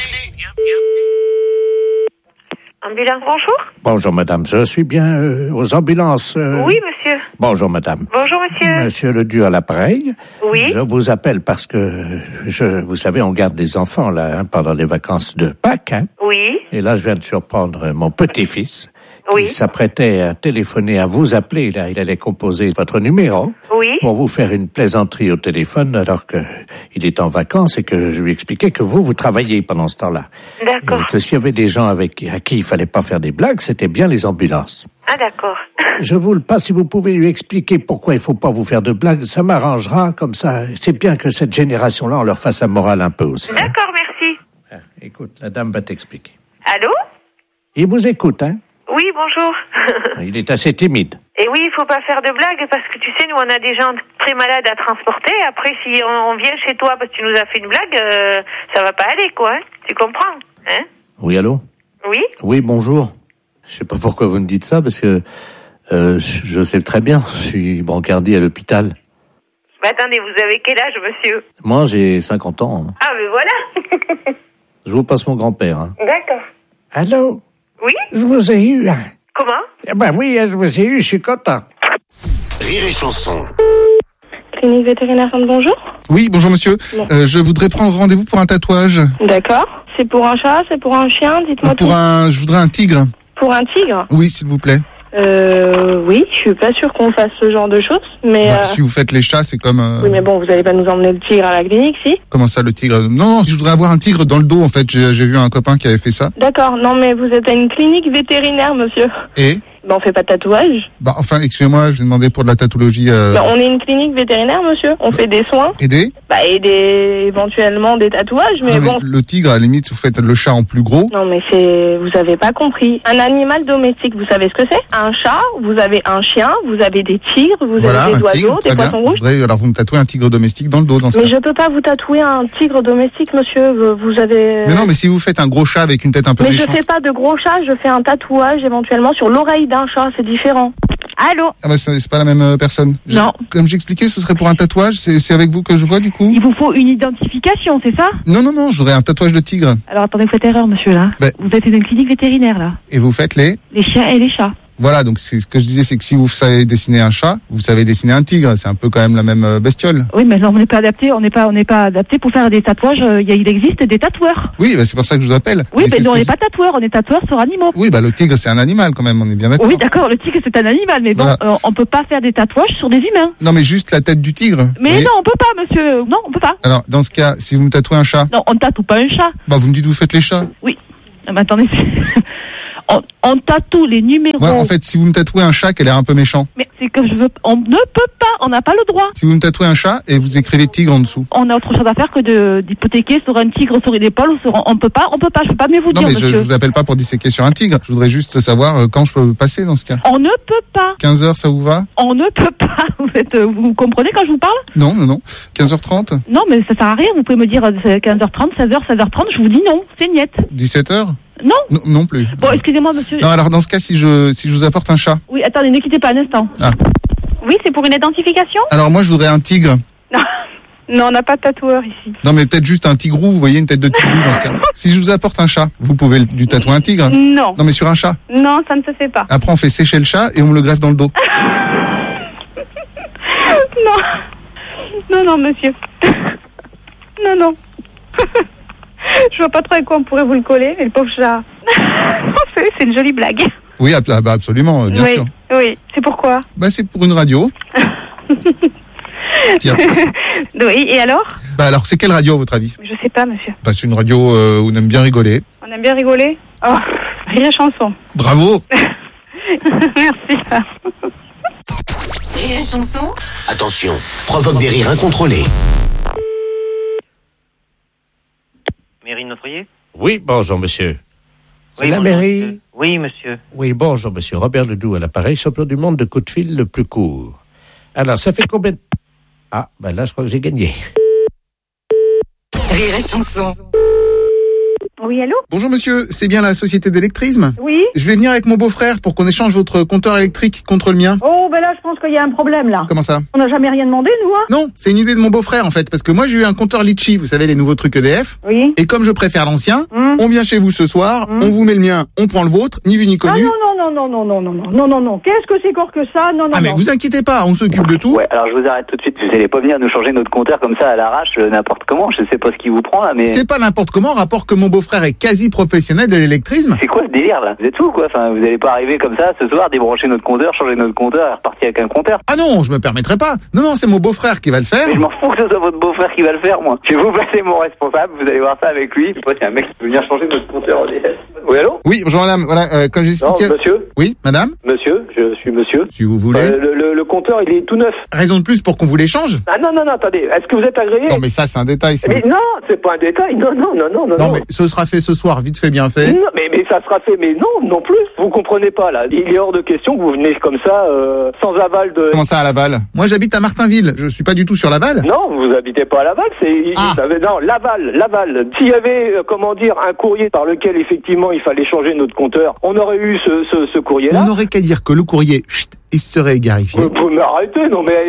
Ambulance, bonjour. Bonjour madame, je suis bien aux ambulances. Oui, monsieur. Bonjour madame. Bonjour, monsieur. Monsieur Ledoux à l'appareil. Oui. Je vous appelle parce que, vous savez, on garde des enfants là pendant les vacances de Pâques. Hein. Oui. Et là, je viens de surprendre mon petit-fils. Oui. Il s'apprêtait à téléphoner, à vous appeler. Là, il allait composer votre numéro. Oui. Pour vous faire une plaisanterie au téléphone alors que il est en vacances et que je lui expliquais que vous travaillez pendant ce temps-là. D'accord. Et que s'il y avait des gens à qui il fallait pas faire des blagues, c'était bien les ambulances. Ah, d'accord. Je vous le passe, si vous pouvez lui expliquer pourquoi il faut pas vous faire de blagues, ça m'arrangera comme ça. C'est bien que cette génération-là, on leur fasse la morale un peu aussi. D'accord, merci. Écoute, la dame va t'expliquer. Allô? Il vous écoute, hein? Oui, bonjour. Il est assez timide. Et oui, il faut pas faire de blagues parce que tu sais, nous, on a des gens très malades à transporter. Après, si on vient chez toi parce que tu nous as fait une blague, ça va pas aller, quoi. Hein? Tu comprends? Hein? Oui, allô? Oui? Oui, bonjour. Je sais pas pourquoi vous me dites ça parce que je sais très bien. Je suis brancardier à l'hôpital. Bah attendez, vous avez quel âge, monsieur? Moi, j'ai 50 ans. Hein. Ah, mais voilà. Je vous passe mon grand-père. Hein. D'accord. Allô? Oui? Je vous ai eu, hein. Comment? Eh ben oui, je vous ai eu, je suis content. Rire et Chanson. Clinique vétérinaire, bonjour. Oui, bonjour monsieur. Bon. Je voudrais prendre rendez-vous pour un tatouage. D'accord. C'est pour un chat, c'est pour un chien, dites-moi tout. Je voudrais un tigre. Pour un tigre? Oui, s'il vous plaît. Oui, je suis pas sûre qu'on fasse ce genre de choses, mais... Si vous faites les chats, c'est comme... Oui, mais bon, vous allez pas nous emmener le tigre à la clinique, si? Comment ça, le tigre? Non, je voudrais avoir un tigre dans le dos, en fait. J'ai vu un copain qui avait fait ça. D'accord, non, mais vous êtes à une clinique vétérinaire, monsieur. Et? Ben, on fait pas de tatouage. Enfin, excusez-moi, je vais demander pour de la tatouologie. Ben, on est une clinique vétérinaire, monsieur. On fait des soins. Aider? Éventuellement des tatouages, mais bon... Le tigre, à la limite, vous faites le chat en plus gros. Non, mais vous avez pas compris. Un animal domestique, vous savez ce que c'est? Un chat, vous avez un chien, vous avez des tigres, vous avez des oiseaux, des poissons rouges. Alors, vous me tatouez un tigre domestique dans le dos, dans ce cas. Mais je peux pas vous tatouer un tigre domestique, monsieur. Vous avez... Mais non, mais si vous faites un gros chat avec une tête un peu méchante... Mais je fais pas de gros chat, je fais un tatouage éventuellement sur l'oreille d'un chat, c'est différent. Allô? Ah bah c'est pas la même personne. Non. Comme j'expliquais, ce serait pour un tatouage. C'est avec vous que je vois du coup. Il vous faut une identification, c'est ça? Non, je voudrais un tatouage de tigre. Alors attendez, vous faites erreur, monsieur, là. Vous êtes dans une clinique vétérinaire, là. Et vous faites les chiens et les chats. Voilà, donc c'est ce que je disais, c'est que si vous savez dessiner un chat, vous savez dessiner un tigre. C'est un peu quand même la même bestiole. Oui, mais non, on n'est pas adapté. On n'est pas adapté pour faire des tatouages. Il existe des tatoueurs. Oui, c'est pour ça que je vous appelle. Oui, mais nous, on n'est pas tatoueurs. On est tatoueurs sur animaux. Oui, le tigre, c'est un animal quand même. On est bien d'accord. Oui, d'accord. Le tigre, c'est un animal, mais bon, voilà. On peut pas faire des tatouages sur des humains. Non, mais juste la tête du tigre. Mais non, on peut pas, monsieur. Non, on peut pas. Alors, dans ce cas, si vous me tatouez un chat. Non, on ne tatoue pas un chat. Vous me dites vous faites les chats. Oui. Mais attendez. On tatoue les numéros. Ouais, en fait, si vous me tatouez un chat qui a l'air un peu méchant. Mais c'est que on ne peut pas, on n'a pas le droit. Si vous me tatouez un chat et vous écrivez tigre en dessous. On a autre chose à faire que d'hypothéquer sur un tigre sur une épaule. On peut pas, je peux pas mieux vous dire. Non, mais monsieur. je vous appelle pas pour disséquer sur un tigre. Je voudrais juste savoir quand je peux passer dans ce cas. On ne peut pas. 15h, ça vous va? On ne peut pas. Vous comprenez quand je vous parle? Non. 15h30? Non, mais ça sert à rien. Vous pouvez me dire 15h30, 16h, 16h30. Je vous dis non, c'est niette. 17h? Non. Non plus. Bon, excusez-moi, monsieur. Non, alors dans ce cas, si je vous apporte un chat. Oui, attendez, ne quittez pas un instant. Ah. Oui, c'est pour une identification? Alors moi, je voudrais un tigre. Non, on n'a pas de tatoueur ici. Non, mais peut-être juste un tigrou, vous voyez, une tête de tigrou dans ce cas. Si je vous apporte un chat, vous pouvez lui tatouer un tigre? Non. Non, mais sur un chat? Non, ça ne se fait pas. Après, on fait sécher le chat et on me le greffe dans le dos. Non, monsieur. Non. Je vois pas trop avec quoi on pourrait vous le coller, mais le pauvre chat. C'est une jolie blague. Oui, absolument, bien sûr. Oui, c'est pourquoi? C'est pour une radio. Tiens. Oui, et alors? Alors, c'est quelle radio à votre avis? Je sais pas, monsieur. C'est une radio où on aime bien rigoler. On aime bien rigoler? Oh, Rire et Chanson. Bravo. Merci. Rire et Chanson. Attention, provoque des rires incontrôlés. Mairie de Notre-Riez? Oui, bonjour, monsieur. C'est Oui, la bonjour, mairie? monsieur. Oui, monsieur. Oui, bonjour, monsieur. Robert Ledoux à l'appareil, champion du monde de coup de fil le plus court. Alors, ça fait combien de... Ah, là, je crois que j'ai gagné. Rire et Chanson. Oui, allô? Bonjour monsieur, c'est bien la société d'électrisme? Oui. Je vais venir avec mon beau-frère pour qu'on échange votre compteur électrique contre le mien. Oh, là, je pense qu'il y a un problème, là. Comment ça? On n'a jamais rien demandé, nous, hein? Non, c'est une idée de mon beau-frère en fait, parce que moi j'ai eu un compteur Litchi, vous savez les nouveaux trucs EDF. Oui. Et comme je préfère l'ancien, on vient chez vous ce soir, on vous met le mien, on prend le vôtre, ni vu ni connu. Non. Qu'est-ce que c'est encore que ça? Non. Mais vous inquiétez pas, on s'occupe de tout. Ouais, alors je vous arrête tout de suite. Vous allez pas venir nous changer notre compteur comme ça à l'arrache, n'importe comment. Je sais pas ce qui vous prend là, mais... C'est pas n'importe comment, rapport que mon beau-frère est quasi professionnel de l'électrisme. C'est quoi ce délire là? Vous êtes fous quoi? Enfin, vous allez pas arriver comme ça ce soir, débrancher notre compteur, changer notre compteur et repartir avec un compteur. Ah non, je me permettrai pas. Non, c'est mon beau-frère qui va le faire. Mais je m'en fous que ce soit votre beau-frère qui va le faire, moi. Je vais vous passer mon responsable, vous allez voir ça avec lui. Je sais pas s'il y a un mec qui peut venir changer notre compteur EDF. Oui, allô? Oui, bonjour madame, voilà, comme j'expliquais... Non, monsieur? Oui, madame? Monsieur, je suis monsieur. Si vous voulez. Le compteur, il est tout neuf. Raison de plus pour qu'on vous l'échange? Ah non, attendez, est-ce que vous êtes agréé? Non, mais ça, c'est un détail. Mais non, c'est pas un détail, non. Non, mais ce sera fait ce soir, vite fait, bien fait. Non, mais ça sera fait, mais non plus. Vous comprenez pas, là. Il est hors de question que vous venez comme ça, sans aval de... Comment ça, à Laval? Moi, j'habite à Martinville. Je suis pas du tout sur Laval. Non, vous habitez pas à Laval, non, Laval. S'il y avait, un courrier par lequel, effectivement, il fallait changer notre compteur, on aurait eu ce courrier-là. On n'aurait qu'à dire que le courrier, il serait égarifié. Vous m'arrêtez, non mais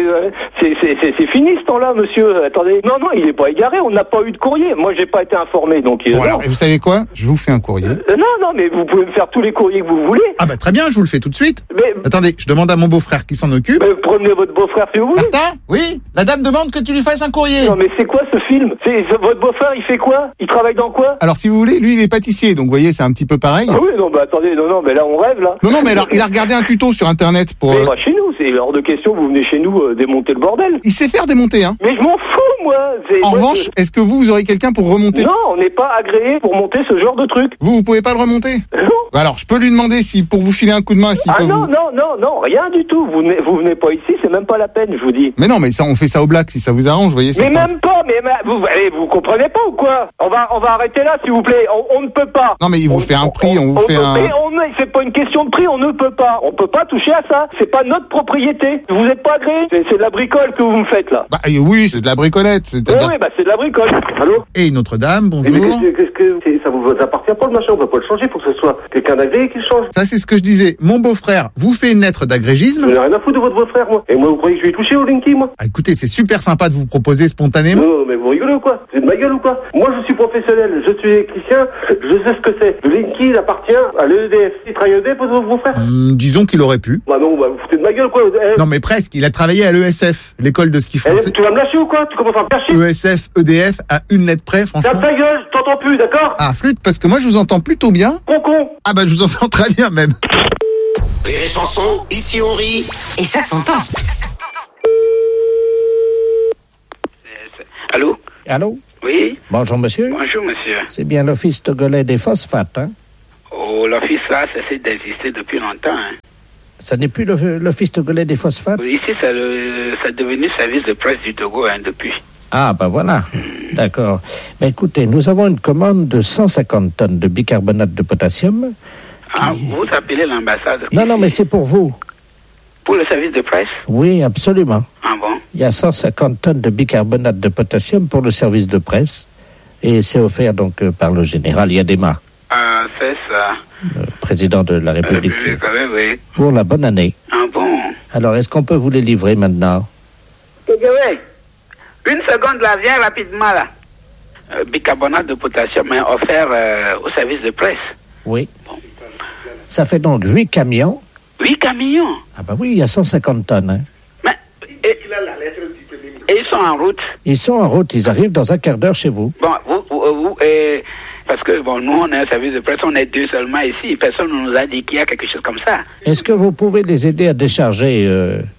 c'est fini ce temps-là, monsieur. Attendez, non, il est pas égaré. On n'a pas eu de courrier. Moi, j'ai pas été informé, donc. Bon, alors, et vous savez quoi? Je vous fais un courrier. Non, mais vous pouvez me faire tous les courriers que vous voulez. Ah très bien, je vous le fais tout de suite. Mais attendez, je demande à mon beau-frère qui s'en occupe. Prenez votre beau-frère si vous voulez. Martin? Oui. La dame demande que tu lui fasses un courrier. Non, mais c'est quoi ce film? Votre beau-frère, il fait quoi? Il travaille dans quoi? Alors, si vous voulez, lui, il est pâtissier, donc vous voyez, c'est un petit peu pareil. Ah oui, non, attendez, non, mais là, on rêve là. Non, mais alors, il a regardé un tuto sur Internet pour. Mais pas chez nous. C'est hors de question, vous venez chez nous démonter le bordel. Il sait faire démonter, hein. Mais je m'en fous, moi. En revanche, est-ce que vous aurez quelqu'un pour remonter? Non, on n'est pas agréé pour monter ce genre de truc. Vous pouvez pas le remonter? Non. Alors, je peux lui demander si, pour vous filer un coup de main, si. Non, rien du tout. Vous venez pas ici, c'est même pas la peine, je vous dis. Mais non, mais ça, on fait ça au black, si ça vous arrange, vous voyez. Mais même pas, vous comprenez pas ou quoi? On va arrêter là, s'il vous plaît. On ne peut pas. Non, mais il vous fait un prix, on vous fait un. Mais c'est pas une question de prix, on ne peut pas. On peut pas toucher à ça. C'est pas notre propriété. Vous êtes pas agréé. C'est de la bricole que vous me faites là. Oui, c'est de la bricolette. bricolette. C'est-à-dire... Oui, c'est de la bricole. Allô? Et une autre dame, bonjour. Mais qu'est-ce que ça vous appartient pas le machin? On va pas le changer pour que ce soit quelqu'un d'agréé qui le change. Ça, c'est ce que je disais. Mon beau-frère vous fait une lettre d'agrégisme. Je n'ai rien à foutre de votre beau-frère, moi. Et moi, vous croyez que je vais y toucher au Linky, moi? Ah, écoutez, c'est super sympa de vous proposer spontanément. Non, mais vous rigolez ou quoi? C'est de ma gueule ou quoi? Moi, je suis professionnel, je suis électricien, je sais ce que c'est. Le Linky, il appartient à l'EDF. Il travaille à l'EDF, votre beau-frère? Disons qu'il aurait pu. Bah non, vous foutez de ma gueule ou quoi? Non, mais presque. Il a travaillé à l'ESF, l'école de ski français. Tu vas me lâcher ou quoi? Tu commences à me lâcher? ESF, EDF, à une lettre près, franchement. Tape ta gueule, je t'entends plus, d'accord? Ah, flûte, parce que moi, je vous entends plutôt bien. Concon. Ah bah, je vous entends très bien, même. Rire et chanson, ici on rit. Et ça s'entend. Allô? Allô? Oui? Bonjour, monsieur. Bonjour, monsieur. C'est bien l'Office togolais des phosphates, hein? Oh, l'office là, ça cesse d'exister depuis longtemps, hein. Ça n'est plus l'Office togolais des phosphates? Ici, ça est devenu service de presse du Togo, hein, depuis. Ah, ben voilà. D'accord. Mais écoutez, nous avons une commande de 150 tonnes de bicarbonate de potassium. Ah, vous appelez l'ambassade? Non, mais c'est pour vous. Pour le service de presse? Oui, absolument. Ah bon? Il y a 150 tonnes de bicarbonate de potassium pour le service de presse. Et c'est offert donc par le général Yadema. Ah, c'est ça. Le président de la République. Oui. Pour la bonne année. Ah bon? Alors, est-ce qu'on peut vous les livrer maintenant? Une seconde là, viens rapidement là. Bicarbonate de potassium est offert au service de presse. Oui. Bon. Ça fait donc 8 camions. 8 camions? Ah bah oui, il y a 150 tonnes. Hein. Mais, et ils sont en route? Ils sont en route, ils arrivent dans un quart d'heure chez vous. Bon, vous parce que bon, nous on est un service de presse, on est 2 seulement ici. Personne ne nous a dit qu'il y a quelque chose comme ça. Est-ce que vous pouvez les aider à décharger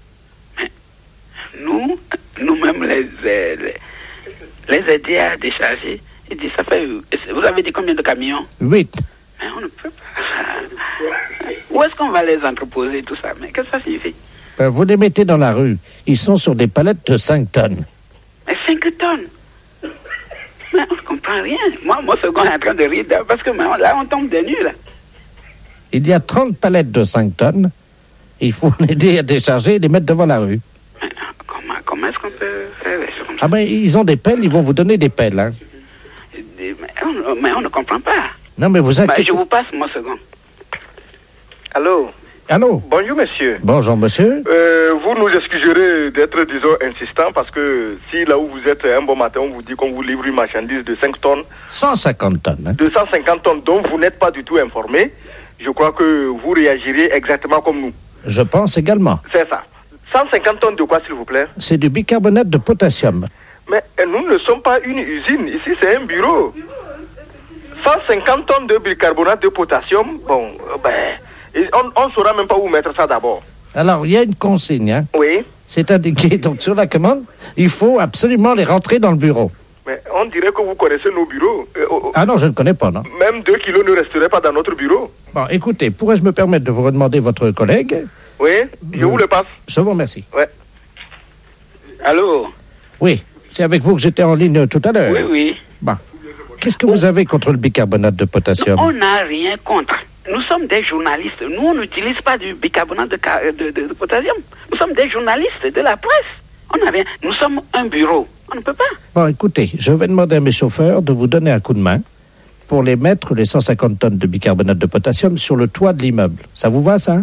Nous-mêmes les aider à décharger. Il dit, ça fait... Vous avez dit combien de camions? 8. Mais on ne peut pas. Où est-ce qu'on va les entreposer, tout ça? Mais qu'est-ce que ça signifie? Vous les mettez dans la rue. Ils sont sur des palettes de 5 tonnes. Mais 5 tonnes? Mais on ne comprend rien. Moi, ce gars est en train de rire parce que là, on tombe des nues, là. Il y a 30 palettes de 5 tonnes. Il faut l'aider à décharger et les mettre devant la rue. Mais comment est-ce qu'on peut faire des choses comme ça? Ah ben, ils ont des pelles, ils vont vous donner des pelles, hein. Mais on ne comprend pas. Non, mais vous inquiétez... je vous passe, moi, second. Allô? Allô? Bonjour, monsieur. Bonjour, monsieur. Vous nous excuserez d'être, disons, insistant, parce que si là où vous êtes un bon matin, on vous dit qu'on vous livre une marchandise de 5 tonnes... 150 tonnes. Hein? 250 tonnes dont vous n'êtes pas du tout informé, je crois que vous réagirez exactement comme nous. Je pense également. C'est ça. 150 tonnes de quoi, s'il vous plaît? C'est du bicarbonate de potassium. Mais nous ne sommes pas une usine. Ici, c'est un bureau. 150 tonnes de bicarbonate de potassium, bon, on ne saura même pas où mettre ça d'abord. Alors, il y a une consigne, hein? Oui. C'est indiqué, donc, sur la commande, il faut absolument les rentrer dans le bureau. Mais on dirait que vous connaissez nos bureaux. Ah non, je ne connais pas, non. Même 2 kilos ne resteraient pas dans notre bureau. Bon, écoutez, pourrais-je me permettre de vous redemander votre collègue? Oui, je vous le passe. Je vous remercie. Ouais. Allô? Oui, c'est avec vous que j'étais en ligne tout à l'heure. Oui. Bon. Qu'est-ce que vous avez contre le bicarbonate de potassium? On n'a rien contre. Nous sommes des journalistes. Nous, on n'utilise pas du bicarbonate de potassium. Nous sommes des journalistes de la presse. On n'a rien. Nous sommes un bureau. On ne peut pas. Bon, écoutez, je vais demander à mes chauffeurs de vous donner un coup de main pour les mettre, les 150 tonnes de bicarbonate de potassium, sur le toit de l'immeuble. Ça vous va, ça?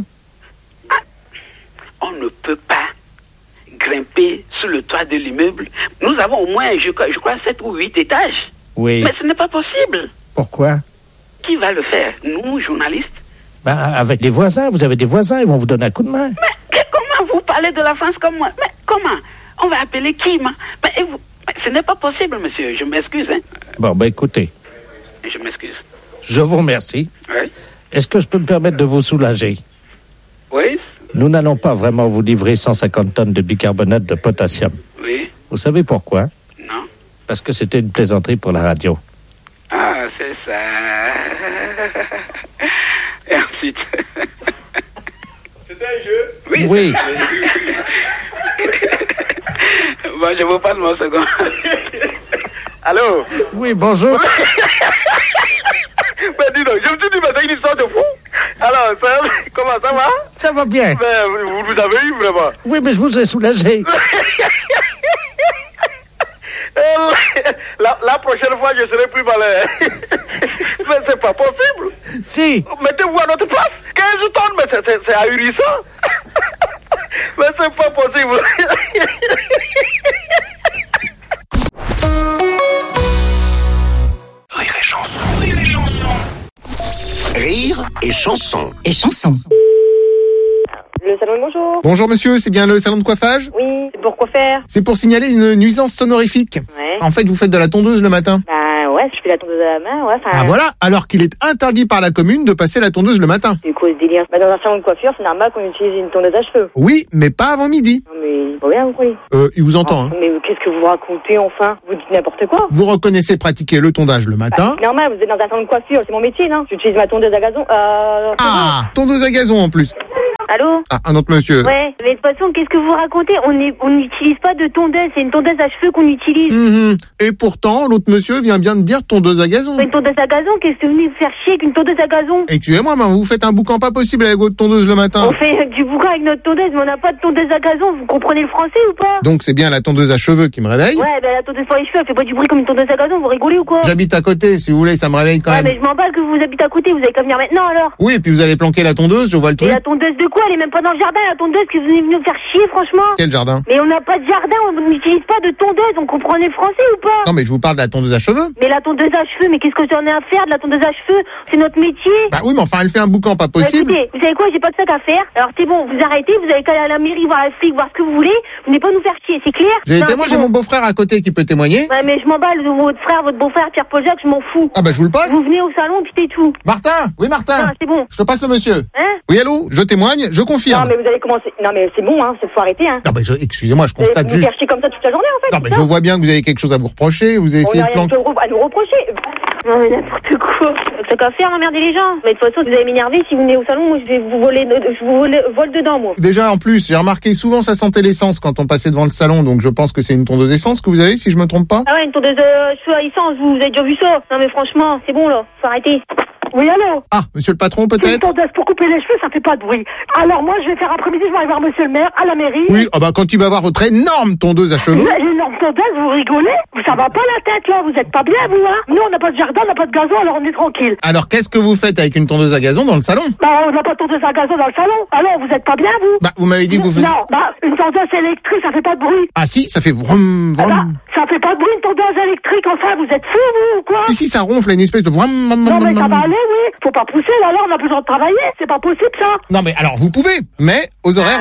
On ne peut pas grimper sur le toit de l'immeuble. Nous avons au moins, je crois, 7 ou 8 étages. Oui. Mais ce n'est pas possible. Pourquoi? Qui va le faire? Nous, journalistes? Avec les voisins. Vous avez des voisins, ils vont vous donner un coup de main. Mais comment vous parlez de la France comme moi? Mais comment? On va appeler qui? Mais ce n'est pas possible, monsieur. Je m'excuse. Hein. Bon, écoutez. Je m'excuse. Je vous remercie. Oui. Est-ce que je peux me permettre de vous soulager? Oui. Nous n'allons pas vraiment vous livrer 150 tonnes de bicarbonate de potassium. Oui. Vous savez pourquoi? Non. Parce que c'était une plaisanterie pour la radio. Ah, c'est ça. Et ensuite... C'était un jeu? Oui. Bon, je vous passe mon second. Allô? Oui, bonjour. Mais dis donc, je me suis dit, mais c'est une histoire de fou. Alors, comment ça va? Ça va bien. Mais vous avez eu vraiment? Oui, mais je vous ai soulagé. La prochaine fois, je serai plus malin. Mais c'est pas possible. Si. Mettez-vous à notre place. 15 tonnes, mais c'est ahurissant. Mais c'est pas possible. Rire et chanson. Rire et chanson. Rire et chanson. Et chanson. Le salon, bonjour. Bonjour monsieur, c'est bien le salon de coiffage? Oui, c'est pour quoi faire? C'est pour signaler une nuisance sonorifique. Ouais. En fait, vous faites de la tondeuse le matin. Bah ouais, je fais la tondeuse à la main, ouais. Ah voilà, alors qu'il est interdit par la commune de passer la tondeuse le matin. C'est quoi ce délire? Bah dans un salon de coiffure, c'est normal qu'on utilise une tondeuse à cheveux. Oui, mais pas avant midi. Non mais, pas bien, vous croyez? Il vous entend, hein. Mais qu'est-ce que vous racontez, enfin? Vous dites n'importe quoi. Vous reconnaissez pratiquer le tondage le matin. Bah, c'est normal, vous êtes dans un salon de coiffure, c'est mon métier, non? J'utilise ma tondeuse à gazon, Ah, tondeuse à gazon en plus. Allô? Ah, un autre monsieur. Ouais, mais de toute façon, qu'est-ce que vous racontez? On n'utilise pas de tondeuse, c'est une tondeuse à cheveux qu'on utilise. Et pourtant, l'autre monsieur vient bien de dire tondeuse à gazon. Une tondeuse à gazon, qu'est-ce que vous venez vous faire chier avec une tondeuse à gazon? Excusez-moi, mais vous faites un boucan pas possible avec votre tondeuse le matin. On fait du boucan avec notre tondeuse, mais on n'a pas de tondeuse à gazon, vous comprenez le français ou pas? Donc c'est bien la tondeuse à cheveux qui me réveille. Ouais, ben la tondeuse pour les cheveux, elle fait pas du bruit comme une tondeuse à gazon, vous rigolez ou quoi? J'habite à côté, si vous voulez, ça me réveille quand ouais, même. mais je m'emballe que vous habitez à côté, vous avez qu'à venir maintenant alors. Oui, et puis vous allez planquer la tondeuse, je vois le truc. Et la tondeuse de quoi? Elle est même pas dans le jardin, la tondeuse, que vous venez nous faire chier, franchement. Quel jardin? Mais on n'a pas de jardin, on n'utilise pas de tondeuse, on comprenait le français ou pas? Non, mais je vous parle de la tondeuse à cheveux. Mais la tondeuse à cheveux, mais qu'est-ce que j'en ai à faire de la tondeuse à cheveux? C'est notre métier. Bah oui, mais enfin, elle fait un boucan pas possible. Écoutez, vous savez quoi, j'ai pas de sac à faire. Alors c'est bon, vous arrêtez, vous allez qu'à aller à la mairie, voir la flic, voir ce que vous voulez. Vous n'allez pas nous faire chier, c'est clair? J'ai mon beau-frère à côté qui peut témoigner. Ouais, mais je m'emballe de votre frère, votre beau-frère, Pierre-Paul Jacques, je m'en fous. Ah bah je vous le passe. Vous venez au salon, puis c'est tout. Martin! Oui, Martin! Non, c'est bon. Je te passe le monsieur. Hein? Oui, allô? Je témoigne, je confirme. Non, mais vous allez commencer. Non, mais c'est bon, hein, faut arrêter, hein. Non, mais excusez-moi, je constate vous juste. Vous faire chier comme ça toute la journée, en fait. Non, mais je vois bien que vous avez quelque chose à vous reprocher, vous avez essayé de planquer. On a rien à nous reprocher. Non, mais n'importe quoi. C'est qu'à faire, emmerder les gens. Mais de toute façon, vous allez m'énerver. Si vous venez au salon, moi, je vais vous voler, vole dedans, moi. Déjà, en plus, j'ai remarqué souvent ça sentait l'essence quand on passait devant le salon, donc je pense que c'est une tondeuse essence que vous avez, si je me trompe pas. Ah ouais, une tondeuse cheveux à essence, vous avez déjà vu ça? Non, mais franchement, c'est bon, là. Faut arrêter. Oui, allô? Ah, monsieur le patron, peut-être? Une tondeuse pour couper les cheveux, ça fait pas de bruit. Alors moi, je vais faire après-midi, je vais aller voir monsieur le maire à la mairie. Oui, ah bah quand il va voir votre énorme tondeuse à cheveux. L'énorme tondeuse, vous rigolez? Ça va pas la tête, là, vous êtes pas bien, vous, hein? Nous, on n'a pas de jardin, on n'a pas de gazon, alors on est tranquille. Alors qu'est-ce que vous faites avec une tondeuse à gazon dans le salon? Bah, on n'a pas de tondeuse à gazon dans le salon. Alors, vous êtes pas bien, vous? Bah, vous m'avez dit que vous faisiez... Non, bah, une tondeuse électrique, ça fait pas de bruit. Ah si, ça fait vroom, vroom. Ah bah, ça fait pas de bruit, une tondeuse électrique, enfin, vous êtes fous, vous, ou quoi? Si, ça ronfle, une espèce de vroom, vroom, non, mais ça vroom. va aller, oui. Faut pas pousser, là, on a besoin de travailler. C'est pas possible, ça. Non, mais alors, vous pouvez, mais aux horaires...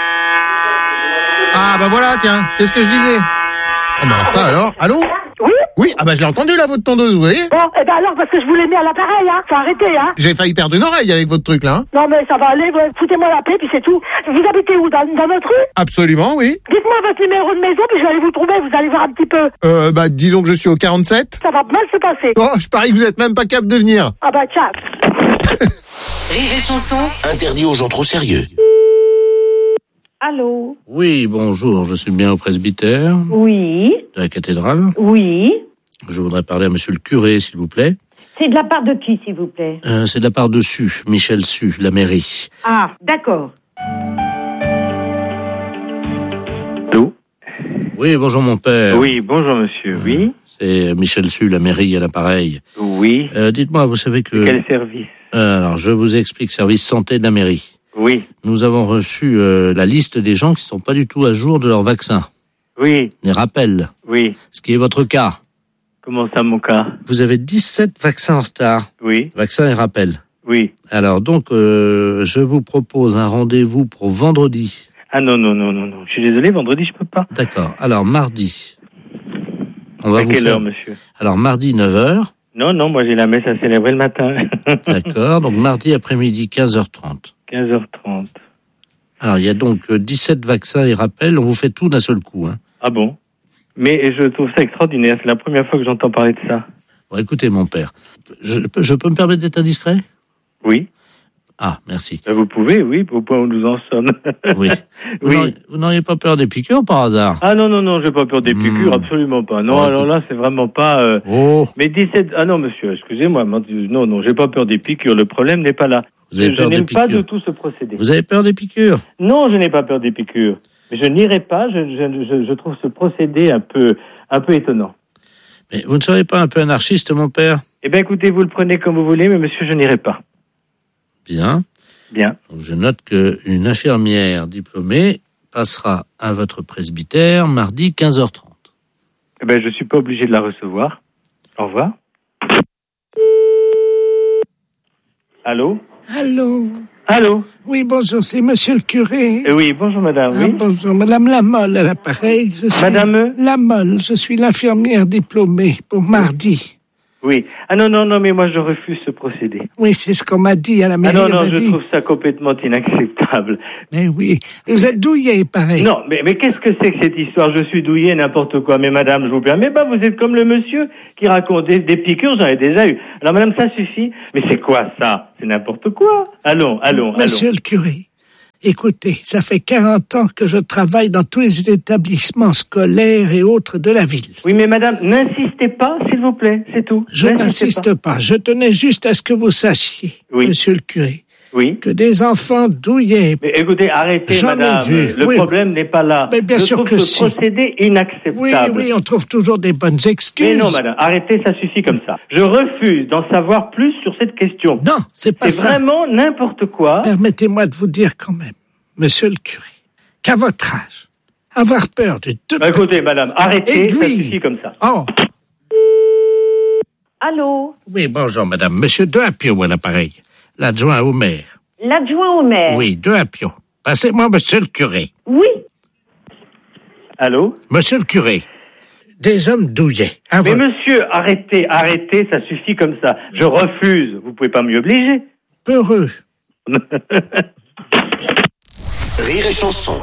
Ah, bah voilà, tiens, qu'est-ce que je disais? Ah bah alors ça, alors, allô? Oui? Oui, ah bah je l'ai entendu, là, votre tondeuse, vous voyez? Bon, eh ben alors, parce que je vous l'ai mis à l'appareil, hein. Faut arrêter, hein. J'ai failli perdre une oreille avec votre truc, là, hein. Non, mais ça va aller, foutez-moi la paix, puis c'est tout. Vous habitez où? Dans notre rue? Absolument, oui. Dites-moi votre numéro de maison, puis je vais aller vous trouver, vous allez voir un petit peu. Bah, disons que je suis au 47. Ça va mal se passer. Oh, je parie que vous êtes même pas capable de venir. Ah bah, tiens. Rire et chanson. Interdit aux gens trop sérieux. Allô? Oui, bonjour, je suis bien au presbytère Oui. de la cathédrale. Oui. Je voudrais parler à monsieur le curé, s'il vous plaît. C'est de la part de qui, s'il vous plaît? C'est de la part de Su, Michel Su, la mairie. Ah, d'accord. Allô? Oui, bonjour mon père. Oui, bonjour monsieur, oui. C'est Michel Su, la mairie à l'appareil. Oui. Dites-moi, vous savez que... Quel service? Alors, je vous explique, service santé de la mairie. Oui. Nous avons reçu la liste des gens qui ne sont pas du tout à jour de leur vaccin. Oui. Les rappels. Oui. Ce qui est votre cas. Comment ça, mon cas? Vous avez 17 vaccins en retard. Oui. Vaccins et rappels. Oui. Alors donc, je vous propose un rendez-vous pour vendredi. Ah non. Je suis désolé, vendredi, je peux pas. D'accord. Alors, mardi. On va à vous quelle faire... heure, monsieur? Alors, mardi, 9h. Non, moi j'ai la messe à célébrer le matin. D'accord. Donc, mardi après-midi, 15h30. 15h30. Alors, il y a donc 17 vaccins et rappels. On vous fait tout d'un seul coup. Hein. Ah bon? Mais je trouve ça extraordinaire. C'est la première fois que j'entends parler de ça. Bon, écoutez, mon père. Je peux me permettre d'être indiscret? Oui. Ah, merci. Vous pouvez, oui, au point où nous en sommes. Oui. Vous n'auriez pas peur des piqûres par hasard? Ah non, j'ai pas peur des piqûres, absolument pas. Non, alors là, c'est vraiment pas... Mais 17... Ah non, monsieur, excusez-moi. Non, j'ai pas peur des piqûres. Le problème n'est pas là. Vous avez peur des piqûres? Je n'aime pas du tout ce procédé. Vous avez peur des piqûres? Non, je n'ai pas peur des piqûres. Mais je n'irai pas. Je trouve ce procédé un peu étonnant. Mais vous ne seriez pas un peu anarchiste, mon père? Eh bien, écoutez, vous le prenez comme vous voulez, mais monsieur, je n'irai pas. Bien. Bien. Donc, je note qu'une infirmière diplômée passera à votre presbytère mardi 15h30. Eh bien, je ne suis pas obligé de la recevoir. Au revoir. Allô? Allô? Allô? Oui, bonjour, c'est monsieur le curé. Oui, bonjour madame, oui. Bonjour, madame Lamolle à l'appareil. Madame? Lamolle, je suis l'infirmière diplômée pour mardi. Oui. Ah non, mais moi je refuse ce procédé. Oui, c'est ce qu'on m'a dit à la mairie. Ah non, je trouve ça complètement inacceptable. Mais oui, vous êtes douillé, pareil. Non, mais qu'est-ce que c'est que cette histoire? Je suis douillé, n'importe quoi. Mais madame, je vous permets pas, vous êtes comme le monsieur qui raconte des piqûres, j'en ai déjà eu. Alors madame, ça suffit. Mais c'est quoi ça? C'est n'importe quoi. Allons. Monsieur le curé, écoutez, ça fait 40 ans que je travaille dans tous les établissements scolaires et autres de la ville. Oui, mais madame, n'insistez pas, s'il vous plaît, c'est tout. Je n'insiste pas. Je tenais juste à ce que vous sachiez, monsieur le curé, que des enfants douillés... Mais écoutez, arrêtez, j'en madame. ai vu. Le problème n'est pas là. Mais bien sûr que ce procédé inacceptable. Oui, on trouve toujours des bonnes excuses. Mais non, madame, arrêtez, ça suffit comme ça. Je refuse d'en savoir plus sur cette question. Non, c'est pas ça. C'est vraiment n'importe quoi. Permettez-moi de vous dire quand même, monsieur le curé, qu'à votre âge, avoir peur de deux... Écoutez, madame, arrêtez, ça suffit comme ça. Oh. Allô? Oui, bonjour, madame. Monsieur Deapio à l'appareil. L'adjoint au maire. L'adjoint au maire? Oui, Deapio. Passez-moi monsieur le curé. Oui. Allô? Monsieur le curé. Des hommes douillets. Mais monsieur, arrêtez, ça suffit comme ça. Je refuse. Vous pouvez pas m'y obliger. Peureux. Rire et chanson.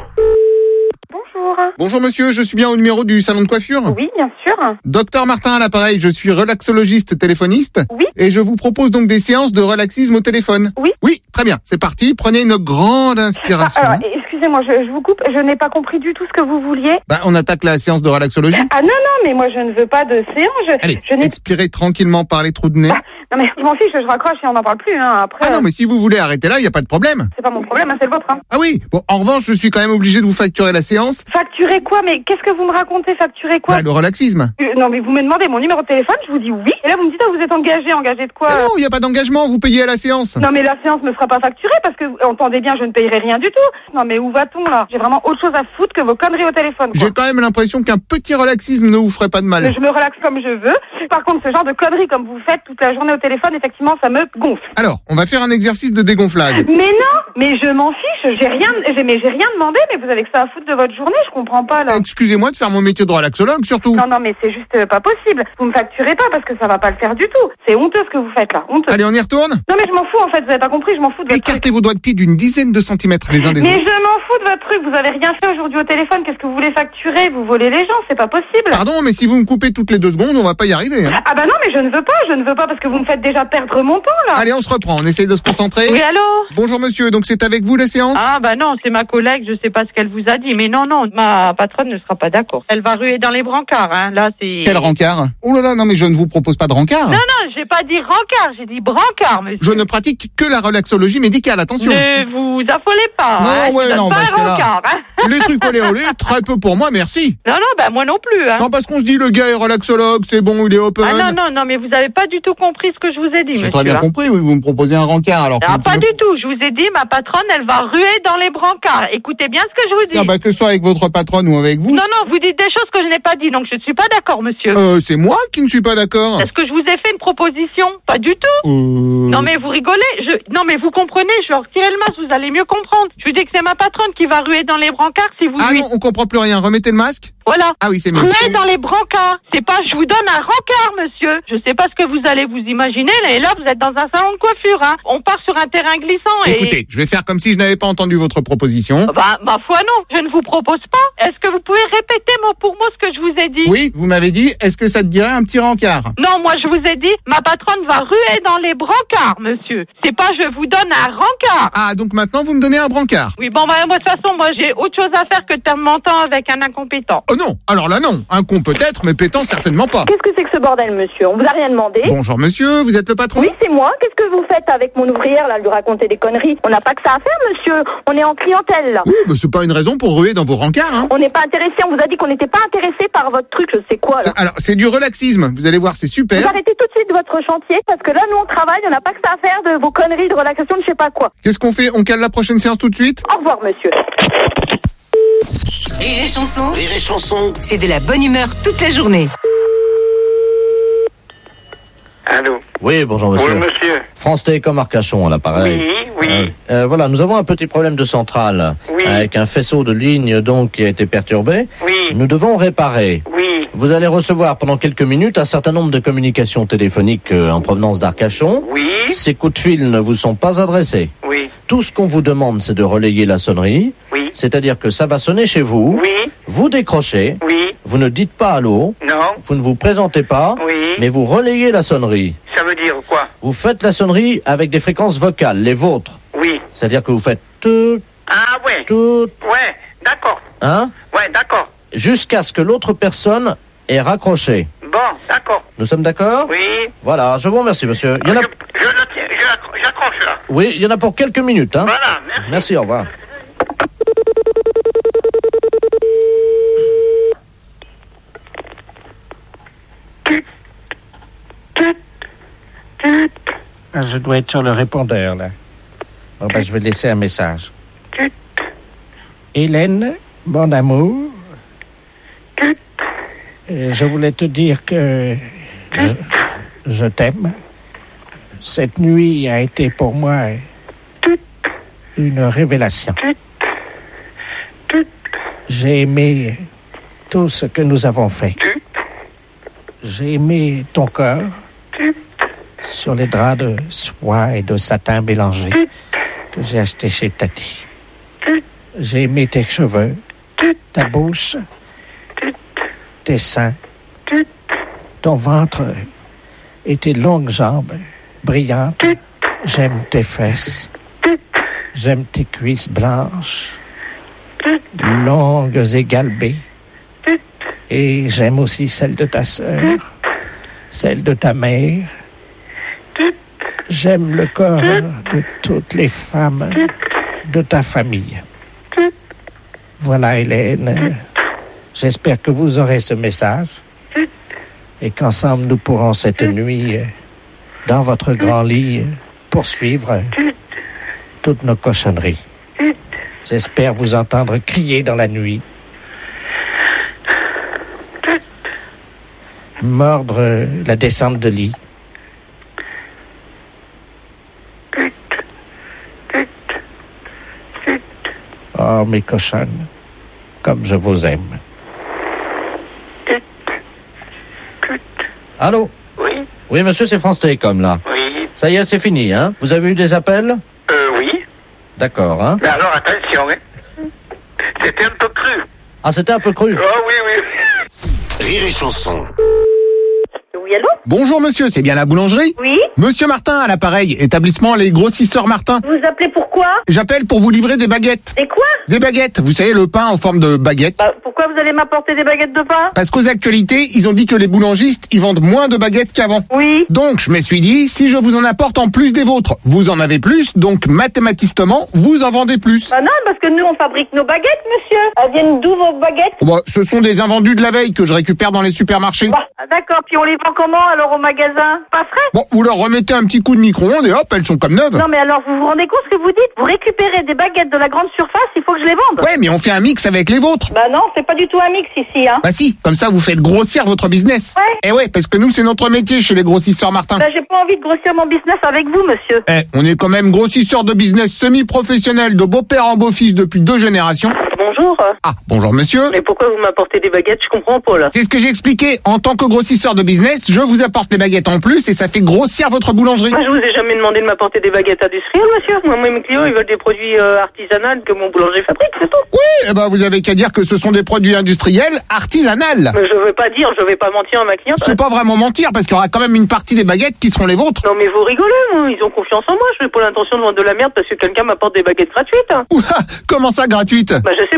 Bonjour. Bonjour monsieur, je suis bien au numéro du salon de coiffure? Oui, bien sûr. Docteur Martin à l'appareil, je suis relaxologiste téléphoniste. Oui. Et je vous propose donc des séances de relaxisme au téléphone. Oui. Oui, très bien, c'est parti, prenez une grande inspiration. Alors, excusez-moi, je vous coupe, je n'ai pas compris du tout ce que vous vouliez. On attaque la séance de relaxologie. Ah non, mais moi je ne veux pas de séance. Allez, expirez tranquillement par les trous de nez. Non mais je m'en fiche, je raccroche et on n'en parle plus. Après, Ah non, mais si vous voulez arrêter là, il n'y a pas de problème. c'est pas mon problème, c'est le vôtre. Ah oui, bon, en revanche, je suis quand même obligé de vous facturer la séance. Facturer quoi? Mais qu'est-ce que vous me racontez? Facturer quoi? Le relaxisme. Non mais vous me demandez mon numéro de téléphone, je vous dis oui. Et là vous me dites, vous êtes engagé de quoi? Non, il n'y a pas d'engagement, vous payez à la séance. Non mais la séance ne sera pas facturée parce que, entendez bien, je ne payerai rien du tout. Non mais où va-t-on là? J'ai vraiment autre chose à foutre que vos conneries au téléphone. J'ai quand même l'impression qu'un petit relaxisme ne vous ferait pas de mal. Mais je me relaxe comme je veux. Par contre, ce genre de conneries comme vous faites toute la journée au téléphone, effectivement, ça me gonfle. Alors, on va faire un exercice de dégonflage. Mais non, mais je m'en fiche, j'ai rien demandé, mais vous avez que ça à foutre de votre journée, je comprends pas là. Excusez-moi de faire mon métier de relaxologue surtout. Non, mais c'est juste pas possible. Vous me facturez pas parce que ça va pas le faire du tout. C'est honteux ce que vous faites là, honteux. Allez, on y retourne? Non mais je m'en fous en fait, vous avez pas compris, je m'en fous de votre Écartez vos doigts de pied d'une dizaine de centimètres les uns des autres. Mais je m'en fous de votre truc, vous avez rien fait aujourd'hui au téléphone, qu'est-ce que vous voulez facturer? Vous volez les gens, c'est pas possible. Pardon, mais si vous me coupez toutes les 2 secondes, on va pas y arriver. Hein. Ah bah non, mais je ne veux pas parce que vous me faites déjà perdre mon temps là. Allez, on se reprend, on essaye de se concentrer. Oui, allô? Bonjour monsieur, donc c'est avec vous la séance? Ah bah non, c'est ma collègue, je sais pas ce qu'elle vous a dit, mais non, ma patronne ne sera pas d'accord. Elle va ruer dans les brancards, hein, là c'est... Quel rencard? Oh là là, non mais je ne vous propose pas de rencard. Non, j'ai pas dit rencard, j'ai dit brancard, monsieur. Je ne pratique que la relaxologie médicale, attention. Ne vous affolez pas, Non, pas parce un que là, rencard, hein. les trucs olé olé, très peu pour moi, merci. Non, bah moi non plus, hein. Non, parce qu'on se dit le gars est relaxologue, c'est bon, il est open. Ah non, mais vous avez pas du tout compris ce que je vous ai dit, monsieur. J'ai très bien compris, oui, vous me proposez un rencard, alors. Ah, pas du tout, je vous ai dit, ma patronne, elle va ruer dans les brancards. Écoutez bien ce que je vous dis. Ah bah que ce soit avec votre patronne ou avec vous. Non, vous dites des choses que je n'ai pas dit, donc je ne suis pas d'accord, monsieur. C'est moi qui ne suis pas d'accord. Est-ce que je vous ai fait une proposition? Pas du tout. Non mais vous rigolez. Non mais vous comprenez, je vais retirer le masque, vous allez mieux comprendre. Je vous dis que c'est ma patronne qui va ruer dans les brancards si vous lui... non, on comprend plus rien, remettez le masque. Voilà. Ah oui, c'est mieux. Ruer dans les brancards. C'est pas je vous donne un rencard, monsieur. Je sais pas ce que vous allez vous imaginer, et là vous êtes dans un salon de coiffure, hein. On part sur un terrain glissant et... Écoutez, je vais faire comme si je n'avais pas entendu votre proposition. Bah, ma foi non, je ne vous propose pas. Est-ce que vous pouvez répéter mot pour mot ce que je vous ai dit? Oui, vous m'avez dit, est-ce que ça te dirait un petit rencard? Non, moi je vous ai dit, ma patronne va ruer dans les brancards, monsieur. C'est pas je vous donne un rencard. Ah, donc maintenant vous me donnez un brancard? Oui, bon, moi de toute façon, moi j'ai autre chose à faire que de perdre mon temps avec un incompétent. non. Alors là, non. Un con peut-être, mais pétant certainement pas. Qu'est-ce que c'est que ce bordel, monsieur? On vous a rien demandé. Bonjour monsieur, vous êtes le patron? Oui, c'est moi. Qu'est-ce que vous faites avec mon ouvrière, là, lui raconter des conneries? On n'a pas que ça à faire, monsieur. On est en clientèle, là. Oui, bah c'est pas une raison pour ruer dans vos rencarts, hein. On n'est pas intéressé. On vous a dit qu'on n'était pas intéressé par votre truc, je sais quoi, là. Alors, c'est du relaxisme. Vous allez voir, c'est super. Vous arrêtez tout de suite votre chantier, parce que là, nous, on travaille. On n'a pas que ça à faire de vos conneries de relaxation de je sais pas quoi. Qu'est-ce qu'on fait? On cale la prochaine séance tout de suite? Au revoir, monsieur. Rire et chanson. Rire et chanson. C'est de la bonne humeur toute la journée. Allô? Oui, bonjour monsieur. Oui, monsieur. France Télécom Arcachon à l'appareil. Oui. Voilà, nous avons un petit problème de centrale. Oui. Avec un faisceau de ligne donc qui a été perturbé. Oui. Nous devons réparer. Oui. Vous allez recevoir pendant quelques minutes un certain nombre de communications téléphoniques en provenance d'Arcachon. Oui. Ces coups de fil ne vous sont pas adressés. Oui. Tout ce qu'on vous demande, c'est de relayer la sonnerie. Oui. C'est-à-dire que ça va sonner chez vous. Oui. Vous décrochez. Oui. Vous ne dites pas allô. Non. Vous ne vous présentez pas. Oui. Mais vous relayez la sonnerie. Ça veut dire quoi? Vous faites la sonnerie avec des fréquences vocales, les vôtres. Oui. C'est-à-dire que vous faites tout, Ah ouais. tout, Ouais, d'accord. hein, Ouais, d'accord. jusqu'à ce que l'autre personne ait raccroché. Bon, d'accord. Nous sommes d'accord? Oui. Voilà, je vous remercie, monsieur. Il y en a... J'accroche là. Oui, il y en a pour quelques minutes, hein. Voilà, merci. Merci, au revoir. Je dois être sur le répondeur, là. Bon, ben, je vais laisser un message. Hélène, mon amour, je voulais te dire que je t'aime. Cette nuit a été pour moi une révélation. J'ai aimé tout ce que nous avons fait. J'ai aimé ton corps sur les draps de soie et de satin mélangés que j'ai achetés chez Tati. J'ai aimé tes cheveux, ta bouche, tes seins, ton ventre et tes longues jambes brillantes. J'aime tes fesses. J'aime tes cuisses blanches, longues et galbées. Et j'aime aussi celle de ta sœur, celle de ta mère. J'aime le corps de toutes les femmes de ta famille. Voilà, Hélène. J'espère que vous aurez ce message et qu'ensemble nous pourrons cette nuit, dans votre grand lit, poursuivre toutes nos cochonneries. J'espère vous entendre crier dans la nuit, mordre la descente de lit. Oh, mes cochonnes, comme je vous aime. Allô? Oui. Oui, monsieur, c'est France Télécom, là. Oui. Ça y est, c'est fini, hein? Vous avez eu des appels? Oui. D'accord, hein? Mais alors, attention, hein. C'était un peu cru. Ah, c'était un peu cru? Oh, oui, oui. Rire et chanson. Oui, allô? Bonjour monsieur, c'est bien la boulangerie? Oui. Monsieur Martin à l'appareil, établissement Les Grossisseurs Martin. Vous appelez pourquoi? J'appelle pour vous livrer des baguettes. Des quoi? Des baguettes, vous savez le pain en forme de baguette. Pourquoi vous allez m'apporter des baguettes de pain? Parce qu'aux actualités, ils ont dit que les boulangistes, ils vendent moins de baguettes qu'avant. Oui. Donc, je me suis dit, si je vous en apporte en plus des vôtres, vous en avez plus, donc mathématiquement, vous en vendez plus. Bah non, parce que nous, on fabrique nos baguettes, monsieur. Elles viennent d'où, vos baguettes? Bah, ce sont des invendus de la veille que je récupère dans les supermarchés. Bah, d'accord, puis on les vend comment, alors, au magasin? Pas frais? Bon, vous leur remettez un petit coup de micro-ondes et hop, elles sont comme neuves. Non, mais alors, vous vous rendez compte ce que vous dites? Vous récupérez des baguettes de la grande surface, il faut que je les vende. Ouais, mais on fait un mix avec les vôtres. Bah non, c'est pas du tout un mix ici, hein. Bah si, comme ça vous faites grossir votre business. Ouais. Eh ouais, parce que nous c'est notre métier chez les grossisseurs Martin. Bah j'ai pas envie de grossir mon business avec vous, monsieur. Eh, on est quand même grossisseurs de business semi-professionnels de beau-père en beau-fils depuis 2 générations. Bonjour. Ah, bonjour monsieur. Mais pourquoi vous m'apportez des baguettes? Je comprends pas, là. C'est ce que j'ai expliqué. En tant que grossisseur de business, je vous apporte les baguettes en plus et ça fait grossir votre boulangerie. Moi, je vous ai jamais demandé de m'apporter des baguettes industrielles, monsieur. Moi, mes clients, ils veulent des produits artisanaux que mon boulanger fabrique, c'est tout. Oui, eh ben vous avez qu'à dire que ce sont des produits industriels artisanales. Mais je veux pas dire, je vais pas mentir à ma cliente. C'est pas vraiment mentir parce qu'il y aura quand même une partie des baguettes qui seront les vôtres. Non, mais vous rigolez, moi. Ils ont confiance en moi. Je n'ai pas l'intention de vendre de la merde parce que quelqu'un m'apporte des baguettes gratuites. Ouah, comment ça gratuite? Bah, je sais pas.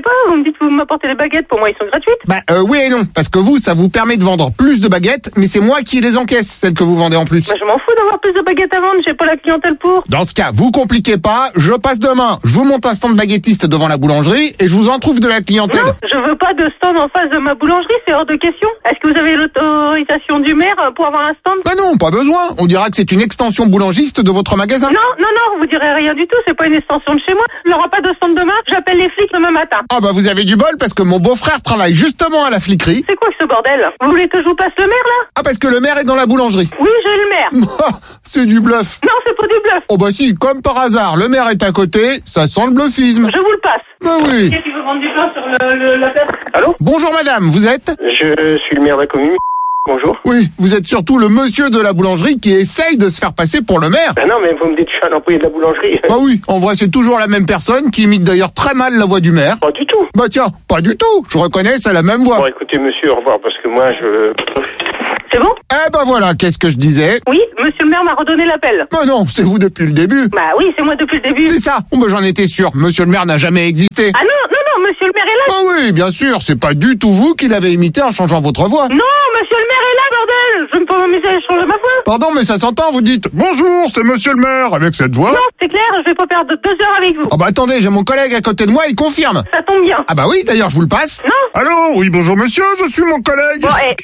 quoi? Vous me dites que vous m'apportez les baguettes, pour moi ils sont gratuites. Oui et non, parce que vous, ça vous permet de vendre plus de baguettes, mais c'est moi qui les encaisse, celles que vous vendez en plus. Je m'en fous d'avoir plus de baguettes à vendre, j'ai pas la clientèle pour. Dans ce cas, vous compliquez pas, je passe demain, je vous monte un stand baguettiste devant la boulangerie et je vous en trouve de la clientèle. Non, je veux pas de stand en face de ma boulangerie, c'est hors de question. Est-ce que vous avez l'autorisation du maire pour avoir un stand? Non, pas besoin, on dira que c'est une extension boulangiste de votre magasin. Non, vous direz rien du tout, c'est pas une extension de chez moi. Il n'y aura pas de stand demain, j'appelle les flics demain matin. Vous avez du bol parce que mon beau-frère travaille justement à la fliquerie. C'est quoi ce bordel? Vous voulez que je vous passe le maire là? Parce que le maire est dans la boulangerie. Oui, j'ai le maire. C'est du bluff. Non, c'est pas du bluff. Si, comme par hasard, le maire est à côté, ça sent le bluffisme. Je vous le passe. Oui. Qui veut vendre du pain sur la tête? Allô? Bonjour madame, vous êtes? Je suis le maire de la commune. Bonjour. Oui, vous êtes surtout le monsieur de la boulangerie qui essaye de se faire passer pour le maire. Non, mais vous me dites que je suis un employé de la boulangerie. Oui, en vrai c'est toujours la même personne qui imite d'ailleurs très mal la voix du maire. Pas du tout. Tiens, pas du tout, je reconnais, c'est la même voix. Bon, écoutez monsieur, au revoir, parce que moi je... C'est bon? Voilà, qu'est-ce que je disais? Oui, monsieur le maire m'a redonné l'appel. Non, c'est vous depuis le début. Oui, c'est moi depuis le début. C'est ça, j'en étais sûr, monsieur le maire n'a jamais existé. Ah non, monsieur le maire est là. Oui, bien sûr, c'est pas du tout vous qui l'avez imité en changeant votre voix. Non, monsieur le maire est là, bordel. Je ne peux pas m'amuser à changer ma voix. Pardon, mais ça s'entend, vous dites « Bonjour, c'est monsieur le maire » avec cette voix. Non, c'est clair, je vais pas perdre 2 heures avec vous. Attendez, j'ai mon collègue à côté de moi, il confirme. Ça tombe bien. Oui, d'ailleurs, je vous le passe. Non. Allô, oui, bonjour monsieur, je suis mon collègue.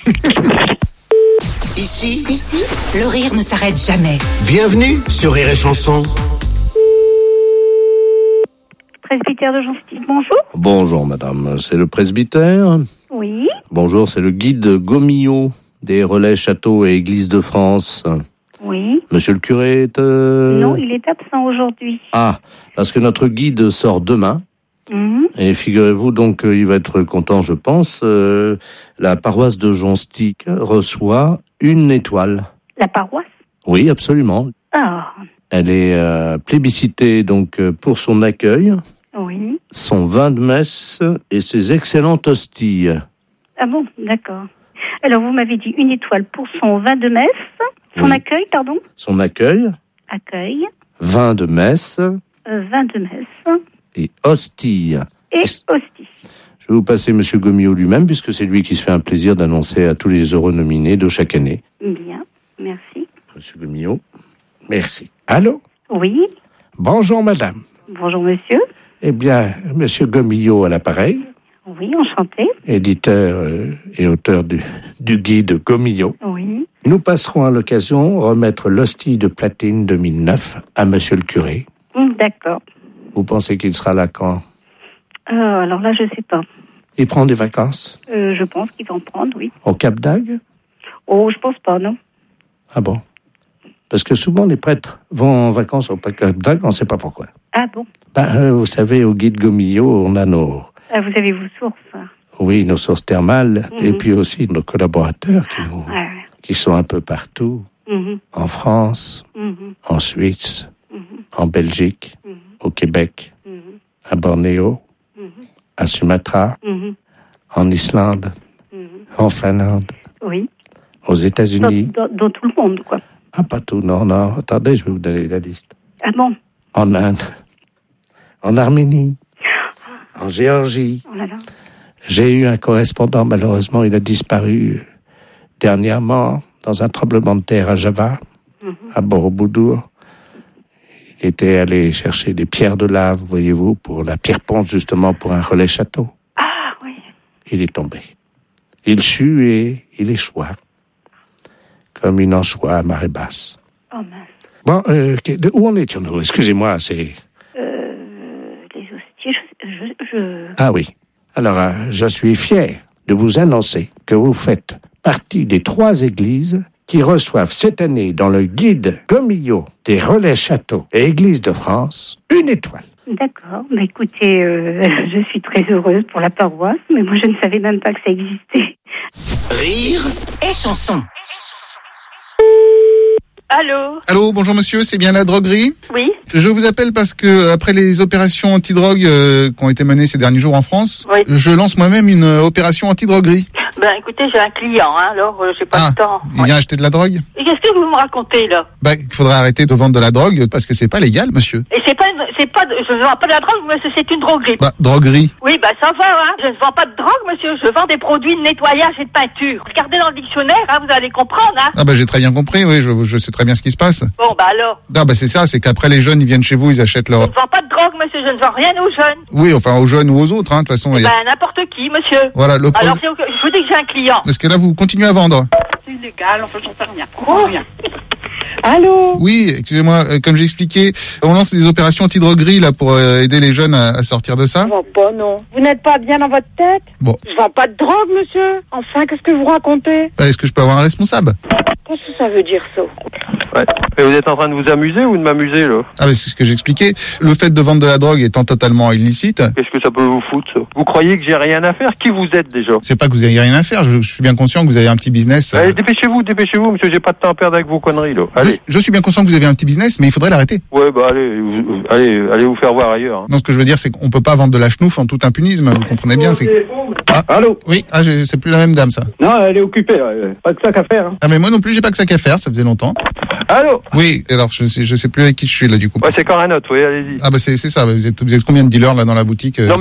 Ici, le rire ne s'arrête jamais. Bienvenue sur Rire et Chanson. Presbytère de Jean-Style, bonjour. Bonjour madame, c'est le presbytère. Oui. Bonjour, c'est le guide Gomillot des relais châteaux et églises de France. Oui. Monsieur le curé est... Non, il est absent aujourd'hui. Parce que notre guide sort demain. Et figurez-vous donc qu'il va être content, je pense. La paroisse de Jonstic reçoit 1 étoile. La paroisse? Oui, absolument. Elle est plébiscitée donc pour son accueil, son vin de messe et ses excellentes hosties. Ah bon, d'accord. Alors vous m'avez dit 1 étoile pour son vin de messe, son accueil, pardon? Son accueil. Accueil. Vin de messe. Vin de messe. Et hostie. Et hostie. Je vais vous passer monsieur Gomillot lui-même, puisque c'est lui qui se fait un plaisir d'annoncer à tous les heureux nominés de chaque année. Bien, merci. Monsieur Gomillot, merci. Allô? Oui. Bonjour madame. Bonjour monsieur. Eh bien, monsieur Gomillot à l'appareil. Oui, enchanté. Éditeur et auteur du guide Gomillot. Oui. Nous passerons à l'occasion remettre l'hostie de platine 2009 à monsieur le curé. D'accord. Vous pensez qu'il sera là quand? Alors là, je sais pas. Il prend des vacances? Je pense qu'il va en prendre, oui. Au Cap d'Agde? Oh, je pense pas, non. Ah bon? Parce que souvent, les prêtres vont en vacances au Cap d'Agde, on ne sait pas pourquoi. Ah bon? Vous savez, au guide Gomillot, on a nos... vous avez vos sources? Oui, nos sources thermales, et puis aussi nos collaborateurs qui sont un peu partout. En France, en Suisse, en Belgique, au Québec, à Bornéo, à Sumatra, en Islande, en Finlande, aux États-Unis. Dans tout le monde, quoi. Pas tout, non. Attendez, je vais vous donner la liste. Ah bon? En Inde, en Arménie, en Géorgie. Oh là là. J'ai eu un correspondant, malheureusement, il a disparu dernièrement dans un tremblement de terre à Java, à Borobudur. Il était allé chercher des pierres de lave, voyez-vous, pour la pierre ponce, justement, pour un relais château. Ah, oui. Il est tombé. Il sut et il échoua, comme une anchois à marée basse. Oh mince. Bon, où en étions-nous? Excusez-moi, c'est... Les hostiers, Ah oui. Alors, je suis fier de vous annoncer que vous faites partie des 3 églises qui reçoivent cette année dans le guide Gomillot des relais châteaux et églises de France 1 étoile. D'accord. Mais écoutez, je suis très heureuse pour la paroisse, mais moi je ne savais même pas que ça existait. Rire et chanson. Allô? Allô, bonjour monsieur, c'est bien la droguerie? Oui. Je vous appelle parce que après les opérations anti-drogue qui ont été menées ces derniers jours en France, je lance moi-même une opération anti-droguerie. Ben écoutez, j'ai un client, hein, alors j'ai pas le temps. Il vient acheter de la drogue? Et qu'est-ce que vous me racontez là? Il faudrait arrêter de vendre de la drogue parce que c'est pas légal, monsieur. Et je ne vends pas de la drogue, monsieur, c'est une droguerie. Droguerie. Oui, ça va, hein. Je ne vends pas de drogue, monsieur, je vends des produits de nettoyage et de peinture. Regardez dans le dictionnaire, hein, vous allez comprendre, hein. J'ai très bien compris, oui, je sais très bien ce qui se passe. Bon, alors. Non, c'est ça, c'est qu'après les jeunes, ils viennent chez vous, ils achètent leur... Je ne vends pas de drogue, monsieur, je ne vends rien aux jeunes. Oui, enfin aux jeunes ou aux autres, hein, de toute façon. N'importe qui, monsieur. Voilà, alors, je vous dis que j'ai un client. Parce que là, vous continuez à vendre. C'est illégal, enfin, j'en sais rien. Rien. Allô? Oui, excusez-moi, comme j'ai expliqué, on lance des opérations anti-droguerie là pour aider les jeunes à sortir de ça. Je vends pas, non. Vous n'êtes pas bien dans votre tête? Bon. Je vends pas de drogue, monsieur. Enfin, qu'est-ce que vous racontez? Est-ce que je peux avoir un responsable? Qu'est-ce que ça veut dire, ça? Ouais. Et vous êtes en train de vous amuser ou de m'amuser, là? C'est ce que j'expliquais. Le fait de vendre de la drogue étant totalement illicite. Qu'est-ce que ça peut vous foutre, ça? Vous croyez que j'ai rien à faire? Qui vous êtes, déjà? C'est pas que vous avez rien à faire. Je suis bien conscient que vous avez un petit business. Allez, dépêchez-vous, monsieur. J'ai pas de temps à perdre avec vos conneries, là. Allez. Je suis bien conscient que vous avez un petit business, mais il faudrait l'arrêter. Ouais, allez vous faire voir ailleurs. Hein. Non, ce que je veux dire, c'est qu'on peut pas vendre de la chenouf en tout impunisme. Vous comprenez bien, c'est... Allô? Oui, c'est plus la même dame, ça. Non, elle est occupée, pas que ça qu'à faire. Hein. Mais moi non plus, j'ai pas que ça qu'à faire, ça faisait longtemps. Allô? Oui, alors je sais plus avec qui je suis là, du coup. Ouais, c'est Coranote, oui, allez-y. C'est ça, vous êtes combien de dealers là dans la boutique?